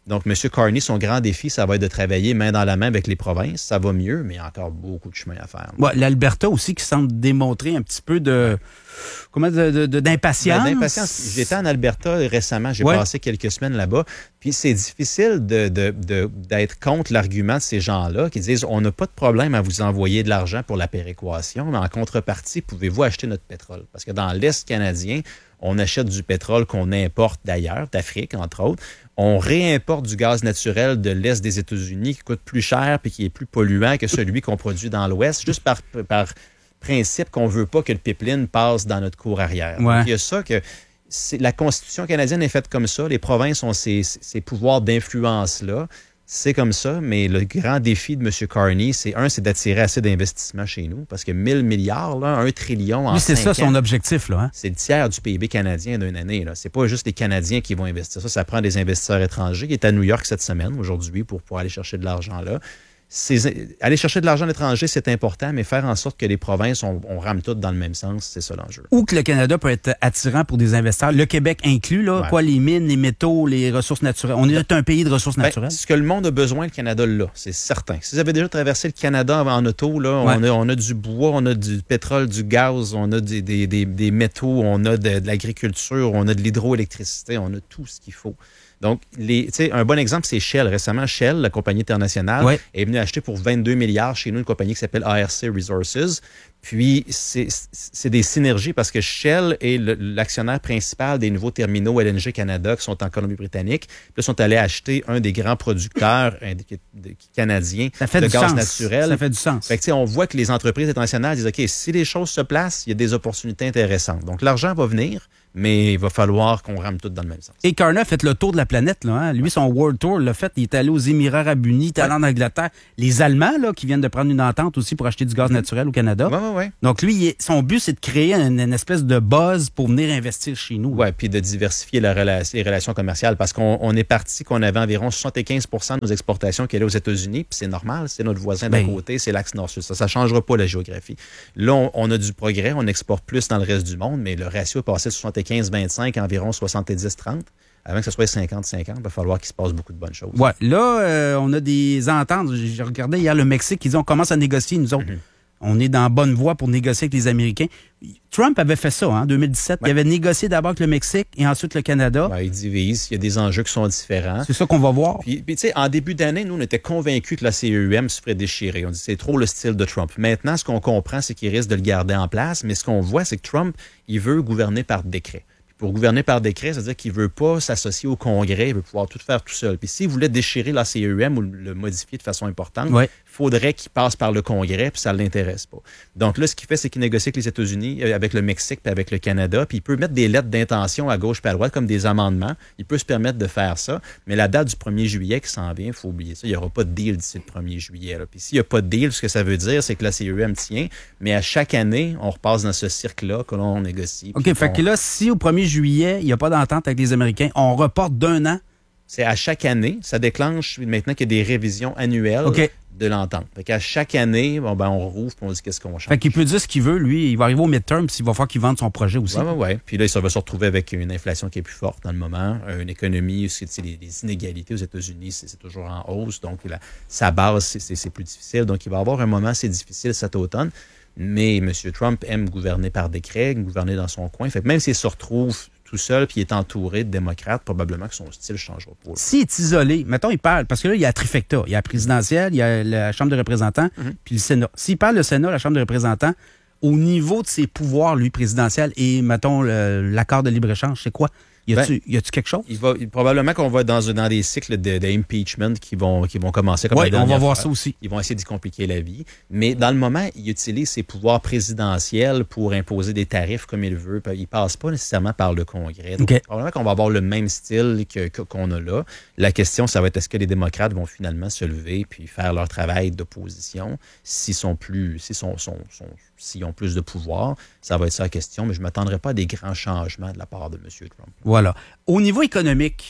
Speaker 11: Donc, M. Carney, son grand défi, ça va être de travailler main dans la main avec les provinces. Ça va mieux, mais il y a encore beaucoup de chemin à faire.
Speaker 7: Ouais, l'Alberta aussi qui semble démontrer un petit peu de... Comment de, de, de, d'impatience.
Speaker 11: Ben, d'impatience. J'étais en Alberta récemment, j'ai ouais. passé quelques semaines là-bas, puis c'est difficile de, de, de, d'être contre l'argument de ces gens-là qui disent on n'a pas de problème à vous envoyer de l'argent pour la péréquation, mais en contrepartie, pouvez-vous acheter notre pétrole? Parce que dans l'Est canadien, on achète du pétrole qu'on importe d'ailleurs, d'Afrique entre autres. On réimporte du gaz naturel de l'Est des États-Unis qui coûte plus cher puis qui est plus polluant que celui qu'on produit dans l'Ouest, juste par... par principe qu'on ne veut pas que le pipeline passe dans notre cour arrière.
Speaker 7: Ouais.
Speaker 11: Donc, il y a ça que c'est, la Constitution canadienne est faite comme ça. Les provinces ont ces, ces pouvoirs d'influence-là. C'est comme ça, mais le grand défi de M. Carney, c'est un, c'est d'attirer assez d'investissements chez nous, parce que mille milliards, là, un trillion en
Speaker 7: oui, c'est
Speaker 11: cinq
Speaker 7: ça
Speaker 11: ans,
Speaker 7: son objectif, là. Hein?
Speaker 11: C'est le tiers du P I B canadien d'une année. Là. C'est pas juste les Canadiens qui vont investir ça, ça prend des investisseurs étrangers. Il est à New York cette semaine, aujourd'hui, pour pouvoir aller chercher de l'argent là. C'est, aller chercher de l'argent à l'étranger, c'est important, mais faire en sorte que les provinces, on, on rame toutes dans le même sens, c'est ça l'enjeu.
Speaker 7: Ou que le Canada peut être attirant pour des investisseurs, le Québec inclus, là, ouais. quoi, les mines, les métaux, les ressources naturelles. On est un pays de ressources ben, naturelles.
Speaker 11: Ce que le monde a besoin, le Canada l'a, c'est certain. Si vous avez déjà traversé le Canada en auto, là, ouais. on, a, on a du bois, on a du pétrole, du gaz, on a des, des, des, des métaux, on a de, de l'agriculture, on a de l'hydroélectricité, on a tout ce qu'il faut. Donc, les, un bon exemple, c'est Shell. Récemment, Shell, la compagnie internationale, ouais. est venue acheter pour vingt-deux milliards chez nous une compagnie qui s'appelle A R C Resources. Puis, c'est, c'est des synergies parce que Shell est le, l'actionnaire principal des nouveaux terminaux L N G Canada qui sont en Colombie-Britannique. Puis là, ils sont allés acheter un des grands producteurs canadiens de gaz
Speaker 7: sens.
Speaker 11: naturel.
Speaker 7: Ça fait du sens.
Speaker 11: Fait que, on voit que les entreprises internationales disent, OK, si les choses se placent, il y a des opportunités intéressantes. Donc, l'argent va venir, mais il va falloir qu'on rame tout dans le même sens.
Speaker 7: Et Carney a fait le tour de la planète. Là, hein? Lui, son World Tour l'a fait. Il est allé aux Émirats arabes unis, il est allé ouais. en Angleterre. Les Allemands, là, qui viennent de prendre une entente aussi pour acheter du gaz naturel au Canada.
Speaker 11: Ouais, ouais, ouais.
Speaker 7: Donc, lui, il est, son but, c'est de créer une, une espèce de buzz pour venir investir chez nous.
Speaker 11: Oui, puis de diversifier la relation, les relations commerciales parce qu'on on est parti qu'on avait environ soixante-quinze pour cent de nos exportations qui allaient aux États-Unis, puis c'est normal, c'est notre voisin d'à ben, côté, c'est l'axe nord-sud. Ça ne changera pas la géographie. Là, on, on a du progrès, on exporte plus dans le reste du monde, mais le ratio est passé de soixante-quinze vingt-cinq à environ soixante-dix trente. Avant que ce soit cinquante cinquante, il va falloir qu'il se passe beaucoup de bonnes choses.
Speaker 7: Oui, là, euh, on a des ententes. J'ai regardé hier le Mexique, ils disent on commence à négocier, nous autres. Mm-hmm. On est dans bonne voie pour négocier avec les Américains. Trump avait fait ça en hein, deux mille dix-sept. Ouais. Il avait négocié d'abord avec le Mexique et ensuite le Canada.
Speaker 11: Ouais, il divise. Il y a des enjeux qui sont différents.
Speaker 7: C'est ça qu'on va voir.
Speaker 11: Puis, puis tu sais, en début d'année, nous, on était convaincus que la C E U M se ferait déchirer. On dit c'est trop le style de Trump. Maintenant, ce qu'on comprend, c'est qu'il risque de le garder en place. Mais ce qu'on voit, c'est que Trump, il veut gouverner par décret. Pour gouverner par décret, ça veut dire qu'il ne veut pas s'associer au Congrès, il veut pouvoir tout faire tout seul. Puis s'il voulait déchirer la C E U M ou le modifier de façon importante,
Speaker 7: ouais.
Speaker 11: il faudrait qu'il passe par le Congrès, puis ça ne l'intéresse pas. Donc là, ce qu'il fait, c'est qu'il négocie avec les États-Unis, avec le Mexique, puis avec le Canada, puis il peut mettre des lettres d'intention à gauche puis à droite, comme des amendements. Il peut se permettre de faire ça, mais la date du premier juillet qui s'en vient, il faut oublier ça. Il n'y aura pas de deal d'ici le premier juillet. Là. Puis s'il n'y a pas de deal, ce que ça veut dire, c'est que la C E U M tient, mais à chaque année, on repasse dans ce cirque-là que l'on négocie.
Speaker 7: OK, fait
Speaker 11: on...
Speaker 7: que là, si au premier juillet, il n'y a pas d'entente avec les Américains, on reporte d'un an.
Speaker 11: C'est à chaque année. Ça déclenche maintenant qu'il y a des révisions annuelles
Speaker 7: okay.
Speaker 11: de l'entente. Fait qu'à chaque année, bon, ben, on rouvre et on dit qu'est-ce qu'on change.
Speaker 7: Fait qu'il peut dire ce qu'il veut, lui. Il va arriver au midterm puis il va falloir qu'il vende son projet aussi.
Speaker 11: Oui, oui, oui. Puis là, il va se retrouver avec une inflation qui est plus forte dans le moment, une économie, c'est, les, les inégalités aux États-Unis, c'est, c'est toujours en hausse. Donc, la, sa base, c'est, c'est, c'est plus difficile. Donc, il va y avoir un moment assez difficile cet automne. Mais M. Trump aime gouverner par décret, gouverner dans son coin. Fait que même s'il se retrouve tout seul puis il est entouré de démocrates, probablement que son style ne changera pas.
Speaker 7: S'il est isolé, mettons, il parle, parce que là, il y a la trifecta. Il y a la présidentielle, il y a la Chambre des représentants, mm-hmm. puis le Sénat. S'il parle le Sénat, la Chambre des représentants, au niveau de ses pouvoirs, lui, présidentiels, et, mettons, le, l'accord de libre-échange, c'est quoi? Y a-tu, ben, y a-tu quelque chose?
Speaker 11: Il va, probablement qu'on va dans, dans des cycles de, de impeachment qui vont, qui vont commencer comme
Speaker 7: ouais,
Speaker 11: la
Speaker 7: on va voir
Speaker 11: fois.
Speaker 7: Ça aussi.
Speaker 11: Ils vont essayer d'y compliquer la vie. Mais dans le moment, il utilise ses pouvoirs présidentiels pour imposer des tarifs comme il veut. Il ne passe pas nécessairement par le Congrès. Donc,
Speaker 7: okay.
Speaker 11: probablement qu'on va avoir le même style que, que, qu'on a là. La question, ça va être est-ce que les démocrates vont finalement se lever puis faire leur travail d'opposition s'ils sont plus, s'ils sont, sont, sont, s'ils ont plus de pouvoir? Ça va être ça la question. Mais je ne m'attendrai pas à des grands changements de la part de M. Trump.
Speaker 7: Voilà. Au niveau économique, ouais.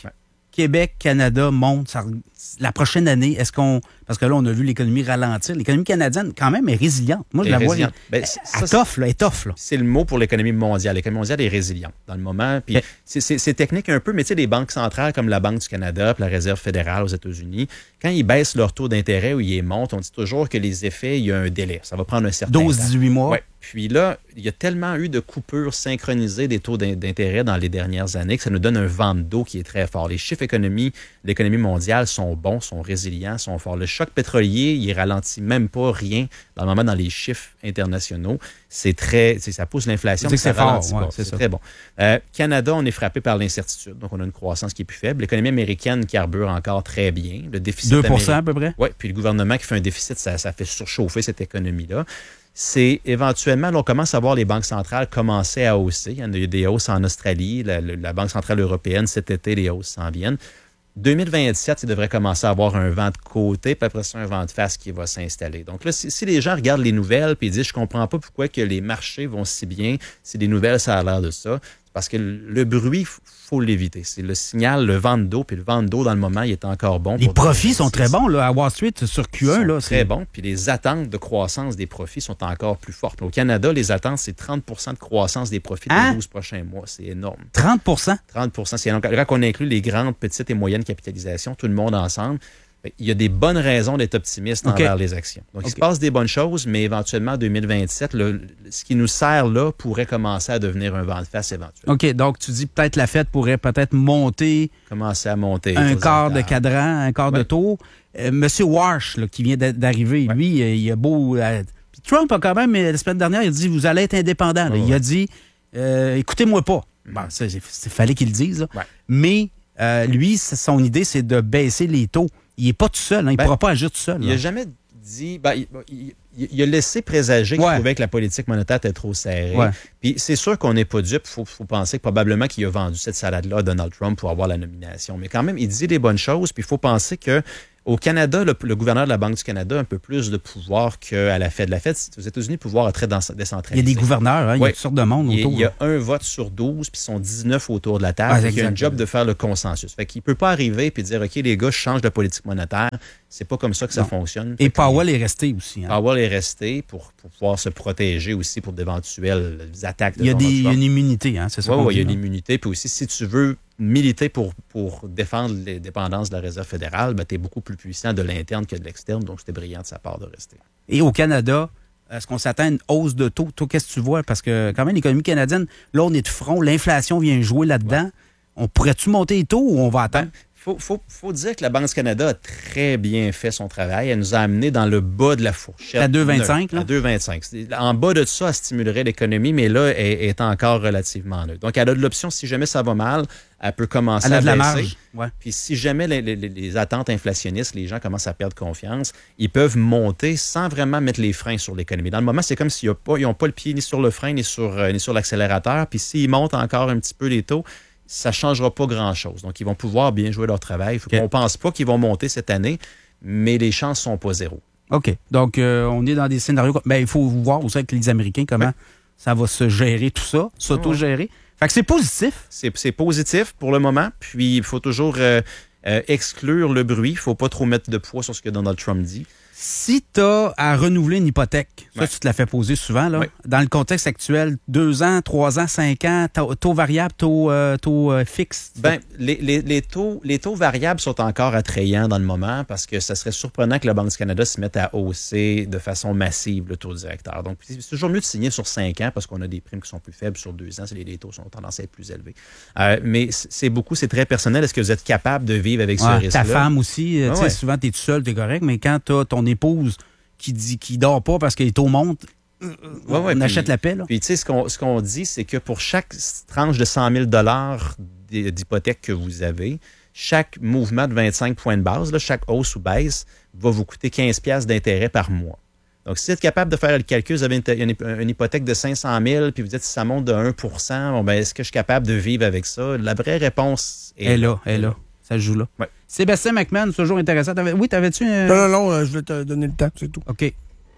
Speaker 7: Québec, Canada monte, ça, la prochaine année, est-ce qu'on... Parce que là, on a vu l'économie ralentir. L'économie canadienne, quand même, est résiliente. Moi, je
Speaker 11: est
Speaker 7: la vois...
Speaker 11: résiliente. Ben,
Speaker 7: elle toffe, là, elle toffe, là.
Speaker 11: C'est le mot pour l'économie mondiale. L'économie mondiale est résiliente dans le moment. Puis
Speaker 7: okay.
Speaker 11: c'est, c'est, c'est technique un peu, mais tu sais, les banques centrales comme la Banque du Canada puis la Réserve fédérale aux États-Unis, quand ils baissent leur taux d'intérêt ou ils les montent, on dit toujours que les effets, il y a un délai. Ça va prendre un certain
Speaker 7: douze à dix-huit mois.
Speaker 11: Ouais. Puis là, il y a tellement eu de coupures synchronisées des taux d'intérêt dans les dernières années que ça nous donne un vent d'eau qui est très fort. Les chiffres économie, l'économie mondiale sont bons, sont résilients, sont forts. Le choc pétrolier, il ralentit même pas rien dans le moment dans les chiffres internationaux. C'est très, ça pousse l'inflation.
Speaker 7: C'est que c'est fort, ouais,
Speaker 11: c'est,
Speaker 7: c'est
Speaker 11: très bon. Euh, Canada, on est frappé par l'incertitude, donc on a une croissance qui est plus faible. L'économie américaine carbure encore très bien. Le déficit
Speaker 7: deux pour cent
Speaker 11: américain,
Speaker 7: à peu près.
Speaker 11: Oui, puis le gouvernement qui fait un déficit, ça, ça fait surchauffer cette économie-là. C'est éventuellement, là, on commence à voir les banques centrales commencer à hausser. Il y en a eu des hausses en Australie, la, la Banque centrale européenne, cet été, les hausses s'en viennent. deux mille vingt-sept, il devrait commencer à avoir un vent de côté, puis après ça, un vent de face qui va s'installer. Donc là, si, si les gens regardent les nouvelles puis ils disent « je comprends pas pourquoi que les marchés vont si bien, si les nouvelles, ça a l'air de ça », parce que le bruit, il faut l'éviter. C'est le signal, le vent d'eau, puis le vent d'eau, dans le moment, il est encore bon.
Speaker 7: Les profits sont très bons, là, à Wall Street, sur Q un.
Speaker 11: Ils sont
Speaker 7: là,
Speaker 11: très
Speaker 7: c'est...
Speaker 11: bons, puis les attentes de croissance des profits sont encore plus fortes. Au Canada, les attentes, c'est trente pour cent de croissance des profits
Speaker 7: hein?
Speaker 11: dans les douze prochains mois. C'est énorme.
Speaker 7: trente pour cent?
Speaker 11: trente pour cent. C'est énorme. Quand on inclut les grandes, petites et moyennes capitalisations, tout le monde ensemble, il y a des bonnes raisons d'être optimiste okay. envers les actions. Donc, okay. il se passe des bonnes choses, mais éventuellement, en deux mille vingt-sept, le, ce qui nous sert là pourrait commencer à devenir un vent de face éventuel.
Speaker 7: OK, donc tu dis peut-être la Fed pourrait peut-être monter...
Speaker 11: Commencer à monter.
Speaker 7: Un quart de cadran, un quart
Speaker 11: ouais.
Speaker 7: de taux. Euh, Monsieur Warsh, là, qui vient d'arriver, ouais. lui, euh, il a beau... Euh, Trump a quand même, la semaine dernière, il a dit, vous allez être indépendant. Ouais. Il a dit, euh, écoutez-moi pas. Mm. Bon, ça, il fallait qu'il le dise.
Speaker 11: Ouais.
Speaker 7: Mais euh, lui, son idée, c'est de baisser les taux. Il n'est pas tout seul. Hein. Il ne ben, pourra pas agir tout seul.
Speaker 11: Il n'a jamais dit... Ben, il, il, il a laissé présager qu'il ouais. trouvait que la politique monétaire était trop serrée. Ouais. Puis c'est sûr qu'on n'est pas dupe. Il faut, faut penser que probablement qu'il a vendu cette salade-là à Donald Trump pour avoir la nomination. Mais quand même, il dit des bonnes choses. Puis il faut penser que au Canada, le, le gouverneur de la Banque du Canada a un peu plus de pouvoir qu'à la Fed. La Fed, aux États-Unis, le pouvoir est très décentralisé.
Speaker 7: Il y a des gouverneurs, hein, il y a
Speaker 11: ouais.
Speaker 7: toutes sortes de monde autour.
Speaker 11: Il y a un vote sur douze, puis ils sont dix-neuf autour de la table.
Speaker 7: Ah,
Speaker 11: il y a un job de faire le consensus. Fait qu'il ne peut pas arriver et dire, OK, les gars, je change de politique monétaire. C'est pas comme ça que ça non. fonctionne.
Speaker 7: Et Powell est resté aussi. Hein.
Speaker 11: Powell est resté pour, pour pouvoir se protéger aussi pour d'éventuelles attaques. De
Speaker 7: il y a des, il y a une immunité, hein, c'est ça?
Speaker 11: Oui,
Speaker 7: ouais,
Speaker 11: il y a une immunité. Puis aussi, si tu veux militer pour, pour défendre les dépendances de la Réserve fédérale, ben, tu es beaucoup plus puissant de l'interne que de l'externe. Donc, c'était brillant de sa part de rester.
Speaker 7: Et au Canada, est-ce qu'on s'attend à une hausse de taux? Toi, qu'est-ce que tu vois? Parce que quand même, l'économie canadienne, là, on est de front. L'inflation vient jouer là-dedans. Ouais. On pourrait-tu monter les taux ou on va attendre?
Speaker 11: Ben, Il faut, faut, faut dire que la Banque du Canada a très bien fait son travail. Elle nous a amenés dans le bas de la fourchette.
Speaker 7: À deux virgule vingt-cinq, là?
Speaker 11: À deux virgule vingt-cinq. En bas de ça, elle stimulerait l'économie, mais là, elle est encore relativement neutre. Donc, elle a de l'option, si jamais ça va mal, elle peut commencer
Speaker 7: elle a
Speaker 11: à
Speaker 7: de
Speaker 11: baisser.
Speaker 7: La marge. Ouais.
Speaker 11: Puis si jamais les, les, les attentes inflationnistes, les gens commencent à perdre confiance, ils peuvent monter sans vraiment mettre les freins sur l'économie. Dans le moment, c'est comme s'ils n'ont pas le pied ni sur le frein, ni sur, euh, ni sur l'accélérateur. Puis s'ils montent encore un petit peu les taux, ça ne changera pas grand-chose. Donc, ils vont pouvoir bien jouer leur travail. Okay. On ne pense pas qu'ils vont monter cette année, mais les chances ne sont pas zéro.
Speaker 7: OK. Donc, euh, on est dans des scénarios... Ben, il faut voir aussi avec les Américains comment ouais. ça va se gérer tout ça, s'auto-gérer. Ouais. Fait que c'est positif.
Speaker 11: C'est, c'est positif pour le moment. Puis, il faut toujours euh, euh, exclure le bruit. Il ne faut pas trop mettre de poids sur ce que Donald Trump dit.
Speaker 7: Si tu as à renouveler une hypothèque, ça, ouais. tu te la fais poser souvent, là, ouais. dans le contexte actuel, deux ans, trois ans, cinq ans, taux, taux variable, taux, euh, taux euh, fixe?
Speaker 11: Ben, les, les, les, taux, les taux variables sont encore attrayants dans le moment parce que ça serait surprenant que la Banque du Canada se mette à hausser de façon massive le taux directeur. Donc, c'est toujours mieux de signer sur cinq ans parce qu'on a des primes qui sont plus faibles sur deux ans. Les, les taux sont tendance à être plus élevés. Euh, mais c'est beaucoup, c'est très personnel. Est-ce que vous êtes capable de vivre avec
Speaker 7: ouais,
Speaker 11: ce risque-là?
Speaker 7: Ta femme aussi, ah, ouais. souvent, tu es tout seul, tu es correct, mais quand tu as ton épouse qui dit qui dort pas parce que les taux montent, ouais, ouais, on puis, achète la paix. Là.
Speaker 11: Puis, tu sais, ce qu'on, ce qu'on dit, c'est que pour chaque tranche de cent mille dollars d'hypothèque que vous avez, chaque mouvement de vingt-cinq points de base, là, chaque hausse ou baisse, va vous coûter quinze piastres d'intérêt par mois. Donc, si vous êtes capable de faire le calcul, vous avez une, une, une hypothèque de cinq cent mille, puis vous dites si ça monte de un pour cent, bon, ben, est-ce que je suis capable de vivre avec ça? La vraie réponse est,
Speaker 7: est là. Elle est là. Ça se joue là.
Speaker 11: Ouais.
Speaker 7: Sébastien McMahon, toujours intéressant. T'avais, oui, t'avais-tu... Un...
Speaker 8: Non, non, non, je vais te donner le temps, c'est tout.
Speaker 7: OK.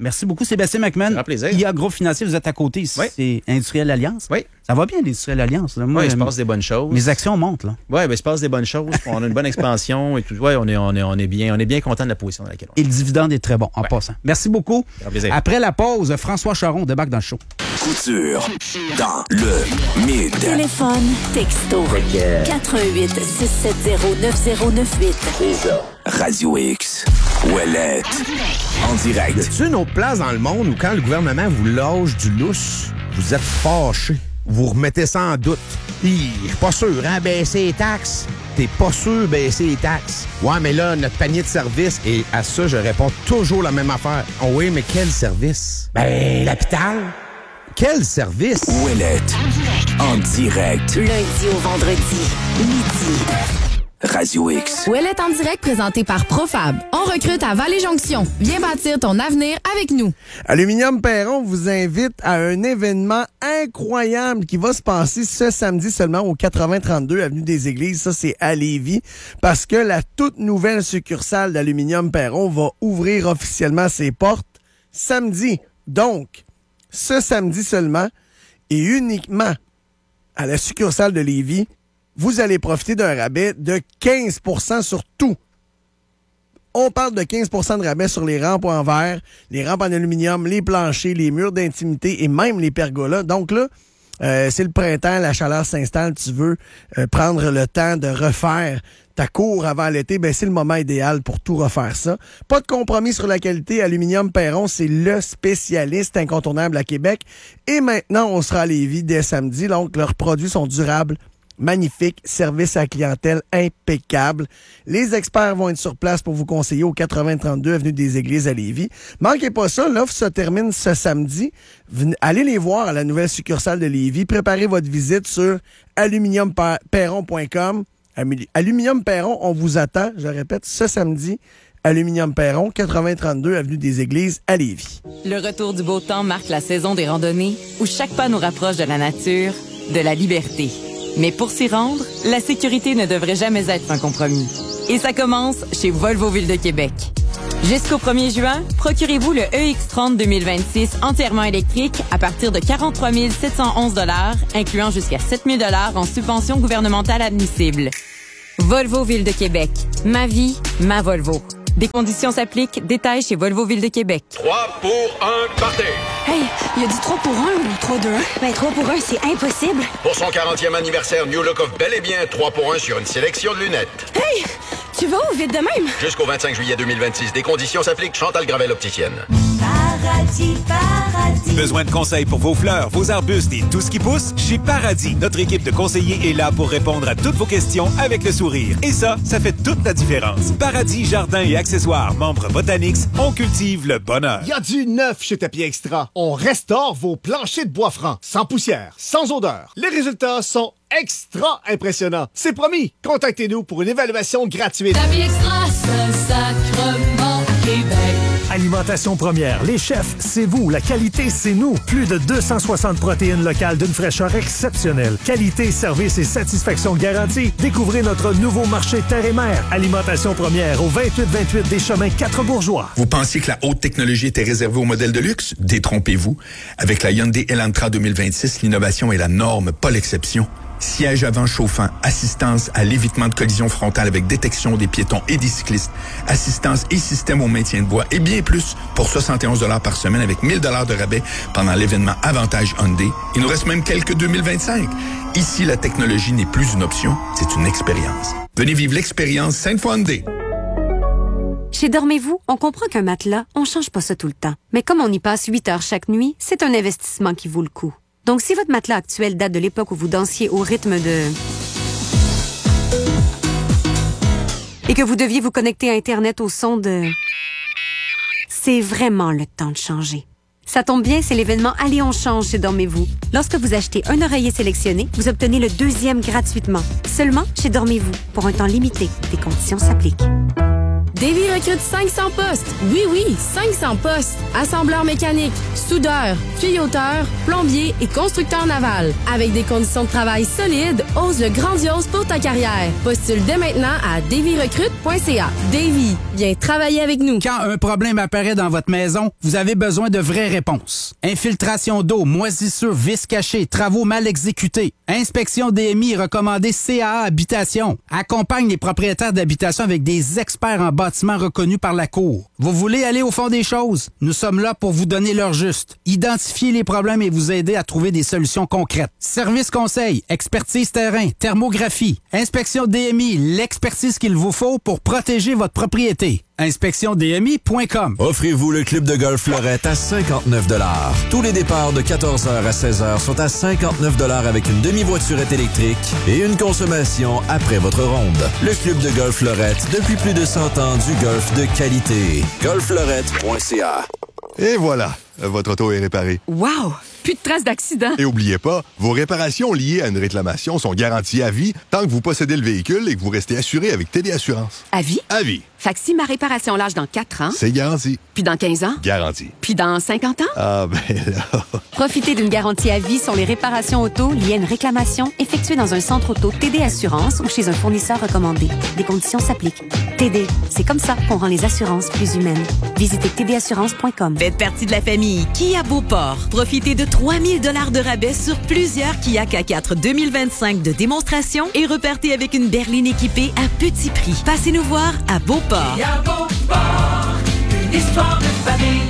Speaker 7: Merci beaucoup, Sébastien McMahon.
Speaker 11: Un plaisir.
Speaker 7: I A Groupe Financier, vous êtes à côté.
Speaker 11: Oui.
Speaker 7: C'est Industriel Alliance.
Speaker 11: Oui.
Speaker 7: Ça va bien, l'Industriel Alliance. Là. Moi,
Speaker 11: oui, il se passe des bonnes choses.
Speaker 7: Mes actions montent, là.
Speaker 11: Oui, mais il se passe des bonnes choses. On a une bonne expansion et tout. Ouais, on est, on est, on est bien, on est bien content de la position dans laquelle on est.
Speaker 7: Et le dividende est très bon, en ouais. passant. Merci beaucoup.
Speaker 11: Un plaisir.
Speaker 7: Après la pause, François Charon débarque dans le show.
Speaker 3: Couture dans le mid.
Speaker 5: Téléphone, texto. quatre un huit, six sept zéro, neuf zéro neuf huit.
Speaker 3: Radio X. Ouellette. En direct.
Speaker 12: Y a-t-il une autre place dans le monde où quand le gouvernement vous lâche du lousse, vous êtes fâché? Vous remettez ça en doute. Hi, je suis pas sûr, hein, baisser les taxes. T'es pas sûr baisser les taxes. Ouais, mais là, notre panier de services, et à ça, je réponds toujours la même affaire. Oh oui, mais quel service? Ben, l'hôpital. Quel service?
Speaker 3: Ouellette. En direct.
Speaker 5: Lundi au vendredi, midi.
Speaker 3: Radio X.
Speaker 13: Ouellette en direct présenté par Profab. On recrute à Vallée-Jonction. Viens bâtir ton avenir avec nous.
Speaker 8: Aluminium Perron vous invite à un événement incroyable qui va se passer ce samedi seulement au quatre-vingts trente-deux Avenue des Églises. Ça, c'est à Lévis. Parce que la toute nouvelle succursale d'Aluminium Perron va ouvrir officiellement ses portes samedi. Donc, ce samedi seulement et uniquement à la succursale de Lévis, vous allez profiter d'un rabais de quinze pour cent sur tout. On parle de quinze pour cent de rabais sur les rampes en verre, les rampes en aluminium, les planchers, les murs d'intimité et même les pergolas. Donc là, euh, c'est le printemps, la chaleur s'installe, tu veux euh, prendre le temps de refaire ta cour avant l'été, ben c'est le moment idéal pour tout refaire ça. Pas de compromis sur la qualité. Aluminium Perron, c'est le spécialiste incontournable à Québec. Et maintenant, on sera à Lévis dès samedi. Donc, leurs produits sont durables, magnifique, service à la clientèle impeccable. Les experts vont être sur place pour vous conseiller au quatre-vingts trente-deux Avenue des Églises à Lévis. Manquez pas ça, l'offre se termine ce samedi. Venez, allez les voir à la nouvelle succursale de Lévis. Préparez votre visite sur aluminium perron point com. Aluminium Perron, on vous attend, je répète, ce samedi. Aluminium Perron, quatre-vingts trente-deux Avenue des Églises à Lévis.
Speaker 14: Le retour du beau temps marque la saison des randonnées où chaque pas nous rapproche de la nature, de la liberté. Mais pour s'y rendre, la sécurité ne devrait jamais être un compromis. Et ça commence chez Volvo Ville de Québec. Jusqu'au premier juin, procurez-vous le E X trente deux mille vingt-six entièrement électrique à partir de quarante-trois mille sept cent onze dollars, incluant jusqu'à sept mille dollars en subvention gouvernementale admissible. Volvo Ville de Québec. Ma vie, ma Volvo. Des conditions s'appliquent. Détails chez Volvo Ville de Québec.
Speaker 15: trois pour un, partez!
Speaker 16: Hey, il a dit trois pour un ou trois deux un? Ben, trois pour un, c'est impossible.
Speaker 15: Pour son quarantième anniversaire, New Look offre bel et bien trois pour un sur une sélection de lunettes.
Speaker 16: Hey, tu vas où vite de même?
Speaker 15: Jusqu'au vingt-cinq juillet deux mille vingt-six, des conditions s'appliquent. Chantal Gravel, opticienne.
Speaker 17: Paradis, paradis.
Speaker 1: Besoin de conseils pour vos fleurs, vos arbustes et tout ce qui pousse? Chez Paradis, notre équipe de conseillers est là pour répondre à toutes vos questions avec le sourire. Et ça, ça fait toute la différence. Paradis Jardins et accessoires, membres Botanix, on cultive le bonheur.
Speaker 18: Il y a du neuf chez Tapis Extra. On restaure vos planchers de bois franc, sans poussière, sans odeur. Les résultats sont extra impressionnants. C'est promis. Contactez-nous pour une évaluation gratuite.
Speaker 17: Tapis Extra, Saint-Sacrement, Québec.
Speaker 19: Alimentation première. Les chefs, c'est vous. La qualité, c'est nous. Plus de deux cent soixante protéines locales d'une fraîcheur exceptionnelle. Qualité, service et satisfaction garantie. Découvrez notre nouveau marché terre et mer. Alimentation première au vingt-huit vingt-huit des Chemins quatre Bourgeois.
Speaker 20: Vous pensiez que la haute technologie était réservée aux modèles de luxe? Détrompez-vous. Avec la Hyundai Elantra deux mille vingt-six, l'innovation est la norme, pas l'exception. Siège avant chauffant, assistance à l'évitement de collision frontale avec détection des piétons et des cyclistes, assistance et système au maintien de voie et bien plus pour soixante et onze dollars par semaine avec mille dollars de rabais pendant l'événement Avantage Hyundai. Il nous reste même quelques deux mille vingt-cinq. Ici, la technologie n'est plus une option, c'est une expérience. Venez vivre l'expérience Sainte-Foy Hyundai.
Speaker 21: Chez Dormez-vous, on comprend qu'un matelas, on change pas ça tout le temps. Mais comme on y passe huit heures chaque nuit, c'est un investissement qui vaut le coup. Donc, si votre matelas actuel date de l'époque où vous dansiez au rythme de... et que vous deviez vous connecter à Internet au son de... c'est vraiment le temps de changer. Ça tombe bien, c'est l'événement Allez, on change chez Dormez-vous. Lorsque vous achetez un oreiller sélectionné, vous obtenez le deuxième gratuitement. Seulement chez Dormez-vous, pour un temps limité. Des conditions s'appliquent.
Speaker 13: Davy recrute cinq cents postes. Oui, oui, cinq cents postes. Assembleur mécanique, soudeur, tuyauteur, plombier et constructeur naval. Avec des conditions de travail solides, ose le grandiose pour ta carrière. Postule dès maintenant à davy recrute point c a. Davy, viens travailler avec nous.
Speaker 7: Quand un problème apparaît dans votre maison, vous avez besoin de vraies réponses. Infiltration d'eau, moisissure, vis cachée, travaux mal exécutés. Inspection D M I recommandée C A A Habitation. Accompagne les propriétaires d'habitation avec des experts en bâtiment reconnus par la Cour. Vous voulez aller au fond des choses? Nous sommes là pour vous donner l'heure juste. Identifier les problèmes et vous aider à trouver des solutions concrètes. Service conseil, expertise terrain, thermographie, inspection D M I, l'expertise qu'il vous faut pour protéger votre propriété. inspection d m i point com.
Speaker 4: Offrez-vous le club de golf Fleurette à cinquante-neuf dollars. Tous les départs de quatorze heures à seize heures sont à cinquante-neuf dollars avec une demi-voiturette électrique et une consommation après votre ronde. Le club de golf Fleurette, depuis plus de cent ans, du golf de qualité. golf fleurette point c a.
Speaker 2: Et voilà, votre auto est réparée.
Speaker 22: Wow! Plus de traces d'accident.
Speaker 2: Et oubliez pas, vos réparations liées à une réclamation sont garanties à vie tant que vous possédez le véhicule et que vous restez assuré avec T D Assurance.
Speaker 22: À vie?
Speaker 2: À vie.
Speaker 22: Fait que si ma réparation lâche dans quatre ans...
Speaker 2: C'est garanti.
Speaker 22: Puis dans quinze ans?
Speaker 2: Garanti.
Speaker 22: Puis dans cinquante ans?
Speaker 2: Ah, ben là...
Speaker 21: Profitez d'une garantie à vie sur les réparations auto liées à une réclamation effectuée dans un centre auto T D Assurance ou chez un fournisseur recommandé. Des conditions s'appliquent. T D, c'est comme ça qu'on rend les assurances plus humaines. Visitez t d assurance point com.
Speaker 23: Faites partie de la famille Kia Beauport. Profitez de trois mille dollars de rabais sur plusieurs Kia K quatre deux mille vingt-cinq de démonstration et repartez avec une berline équipée à petit prix. Passez nous voir à Beauport.
Speaker 17: Kia Beauport, une histoire de famille.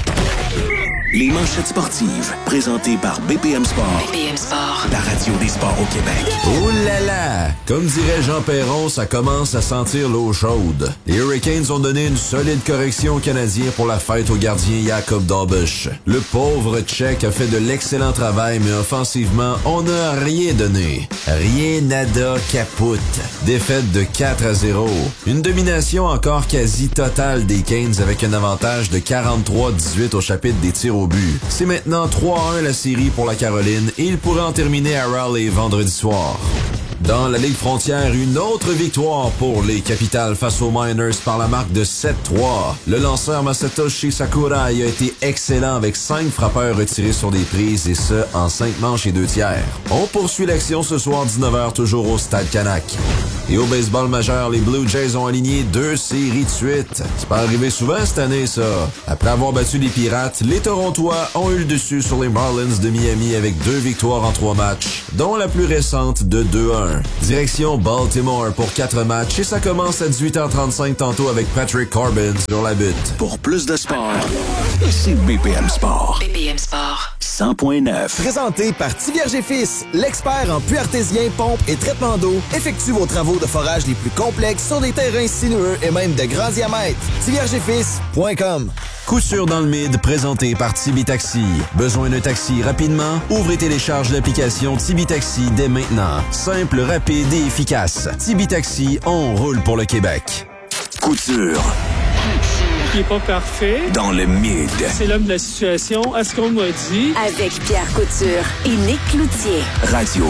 Speaker 3: Les manchettes sportives, présentées par B P M Sport.
Speaker 5: B P M Sport.
Speaker 3: La radio des sports au Québec.
Speaker 4: Oh là là! Comme dirait Jean Perron, ça commence à sentir l'eau chaude. Les Hurricanes ont donné une solide correction aux Canadiens pour la fête au gardien Jakob Dobush. Le pauvre Tchèque a fait de l'excellent travail, mais offensivement, on n'a rien donné. Rien, nada, capote. Défaite de quatre à zéro. Une domination encore quasi totale des Canes avec un avantage de quarante-trois à dix-huit au chapitre des tirs au but. C'est maintenant trois à un la série pour la Caroline et il pourrait en terminer à Raleigh vendredi soir. Dans la Ligue frontière, une autre victoire pour les Capitals face aux Miners par la marque de sept trois. Le lanceur Masatoshi Sakurai a été excellent avec cinq frappeurs retirés sur des prises et ce, en cinq manches et deux tiers. On poursuit l'action ce soir dix-neuf heures toujours au Stade Canac. Et au baseball majeur, les Blue Jays ont aligné deux séries de suite. C'est pas arrivé souvent cette année, ça. Après avoir battu les Pirates, les Torontois ont eu le dessus sur les Marlins de Miami avec deux victoires en trois matchs, dont la plus récente de deux à un. Direction Baltimore pour quatre matchs et ça commence à dix-huit heures trente-cinq tantôt avec Patrick Corbin sur la butte.
Speaker 3: Pour plus de sport, c'est B P M Sport.
Speaker 5: B P M Sport.
Speaker 3: cent point neuf.
Speaker 24: Présenté par Tivierge et Fils, l'expert en puits artésien, pompe et traitement d'eau, effectue vos travaux de forage les plus complexes sur des terrains sinueux et même de grands diamètres. tivierge et fils point com.
Speaker 4: Coup sûr dans le mid, présenté par Tibi Taxi. Besoin d'un taxi rapidement? Ouvrez et télécharge l'application Tibi Taxi dès maintenant. Simple, rapide et efficace. Tibi Taxi, on roule pour le Québec.
Speaker 3: Couture.
Speaker 25: Qui est pas parfait.
Speaker 3: Dans le mid.
Speaker 25: C'est l'homme de la situation, à ce qu'on m'a dit.
Speaker 5: Avec Pierre Couture et Nick Cloutier.
Speaker 3: Radio.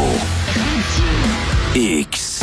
Speaker 3: X.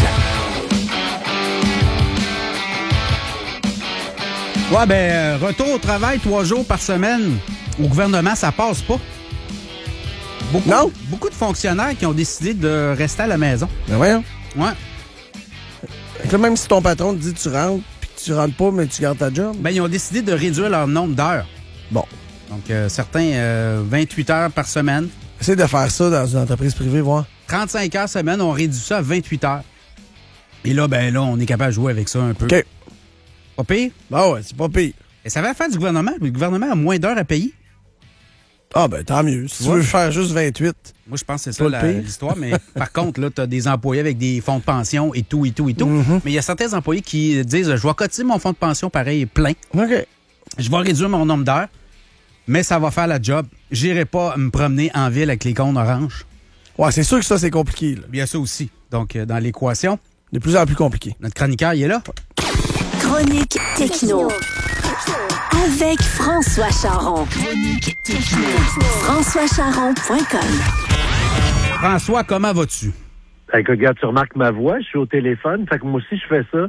Speaker 7: Ouais, ben, euh, retour au travail trois jours par semaine. Au gouvernement, ça passe pas. Beaucoup, non? Beaucoup de fonctionnaires qui ont décidé de rester à la maison.
Speaker 8: Ben voyons.
Speaker 7: Ouais.
Speaker 8: Fait que même si ton patron te dit tu rentres, puis que tu rentres pas, mais tu gardes ta job.
Speaker 7: Ben, ils ont décidé de réduire leur nombre d'heures.
Speaker 8: Bon.
Speaker 7: Donc, euh, certains, euh, vingt-huit heures par semaine.
Speaker 8: Essaye de faire ça dans une entreprise privée, voir.
Speaker 7: trente-cinq heures semaine, on réduit ça à vingt-huit heures. Et là, ben là, on est capable de jouer avec ça un peu.
Speaker 8: OK.
Speaker 7: Pas pire?
Speaker 8: Ben ouais, c'est pas pire.
Speaker 7: Et ça va à faire du gouvernement. Le gouvernement a moins d'heures à payer.
Speaker 8: Ah ben tant mieux. Si tu veux faire juste vingt-huit.
Speaker 7: Moi, je pense que c'est ça la, l'histoire. Mais par contre, là, tu as des employés avec des fonds de pension et tout, et tout, et tout. Mm-hmm. Mais il y a certains employés qui disent, je vais cotiser mon fonds de pension pareil plein.
Speaker 8: OK.
Speaker 7: Je vais réduire mon nombre d'heures, mais ça va faire la job. J'irai pas me promener en ville avec les cônes oranges.
Speaker 8: Ouais, c'est sûr que ça, c'est compliqué. Là.
Speaker 7: Il y a ça aussi. Donc, dans l'équation...
Speaker 8: De plus en plus compliqué.
Speaker 7: Notre chroniqueur, il est là.
Speaker 5: Chronique techno. Avec François Charon. Chronique techno. François Charon point com.
Speaker 7: François, comment vas-tu?
Speaker 26: Écoute, regarde, tu remarques ma voix, je suis au téléphone, fait que moi aussi, je fais ça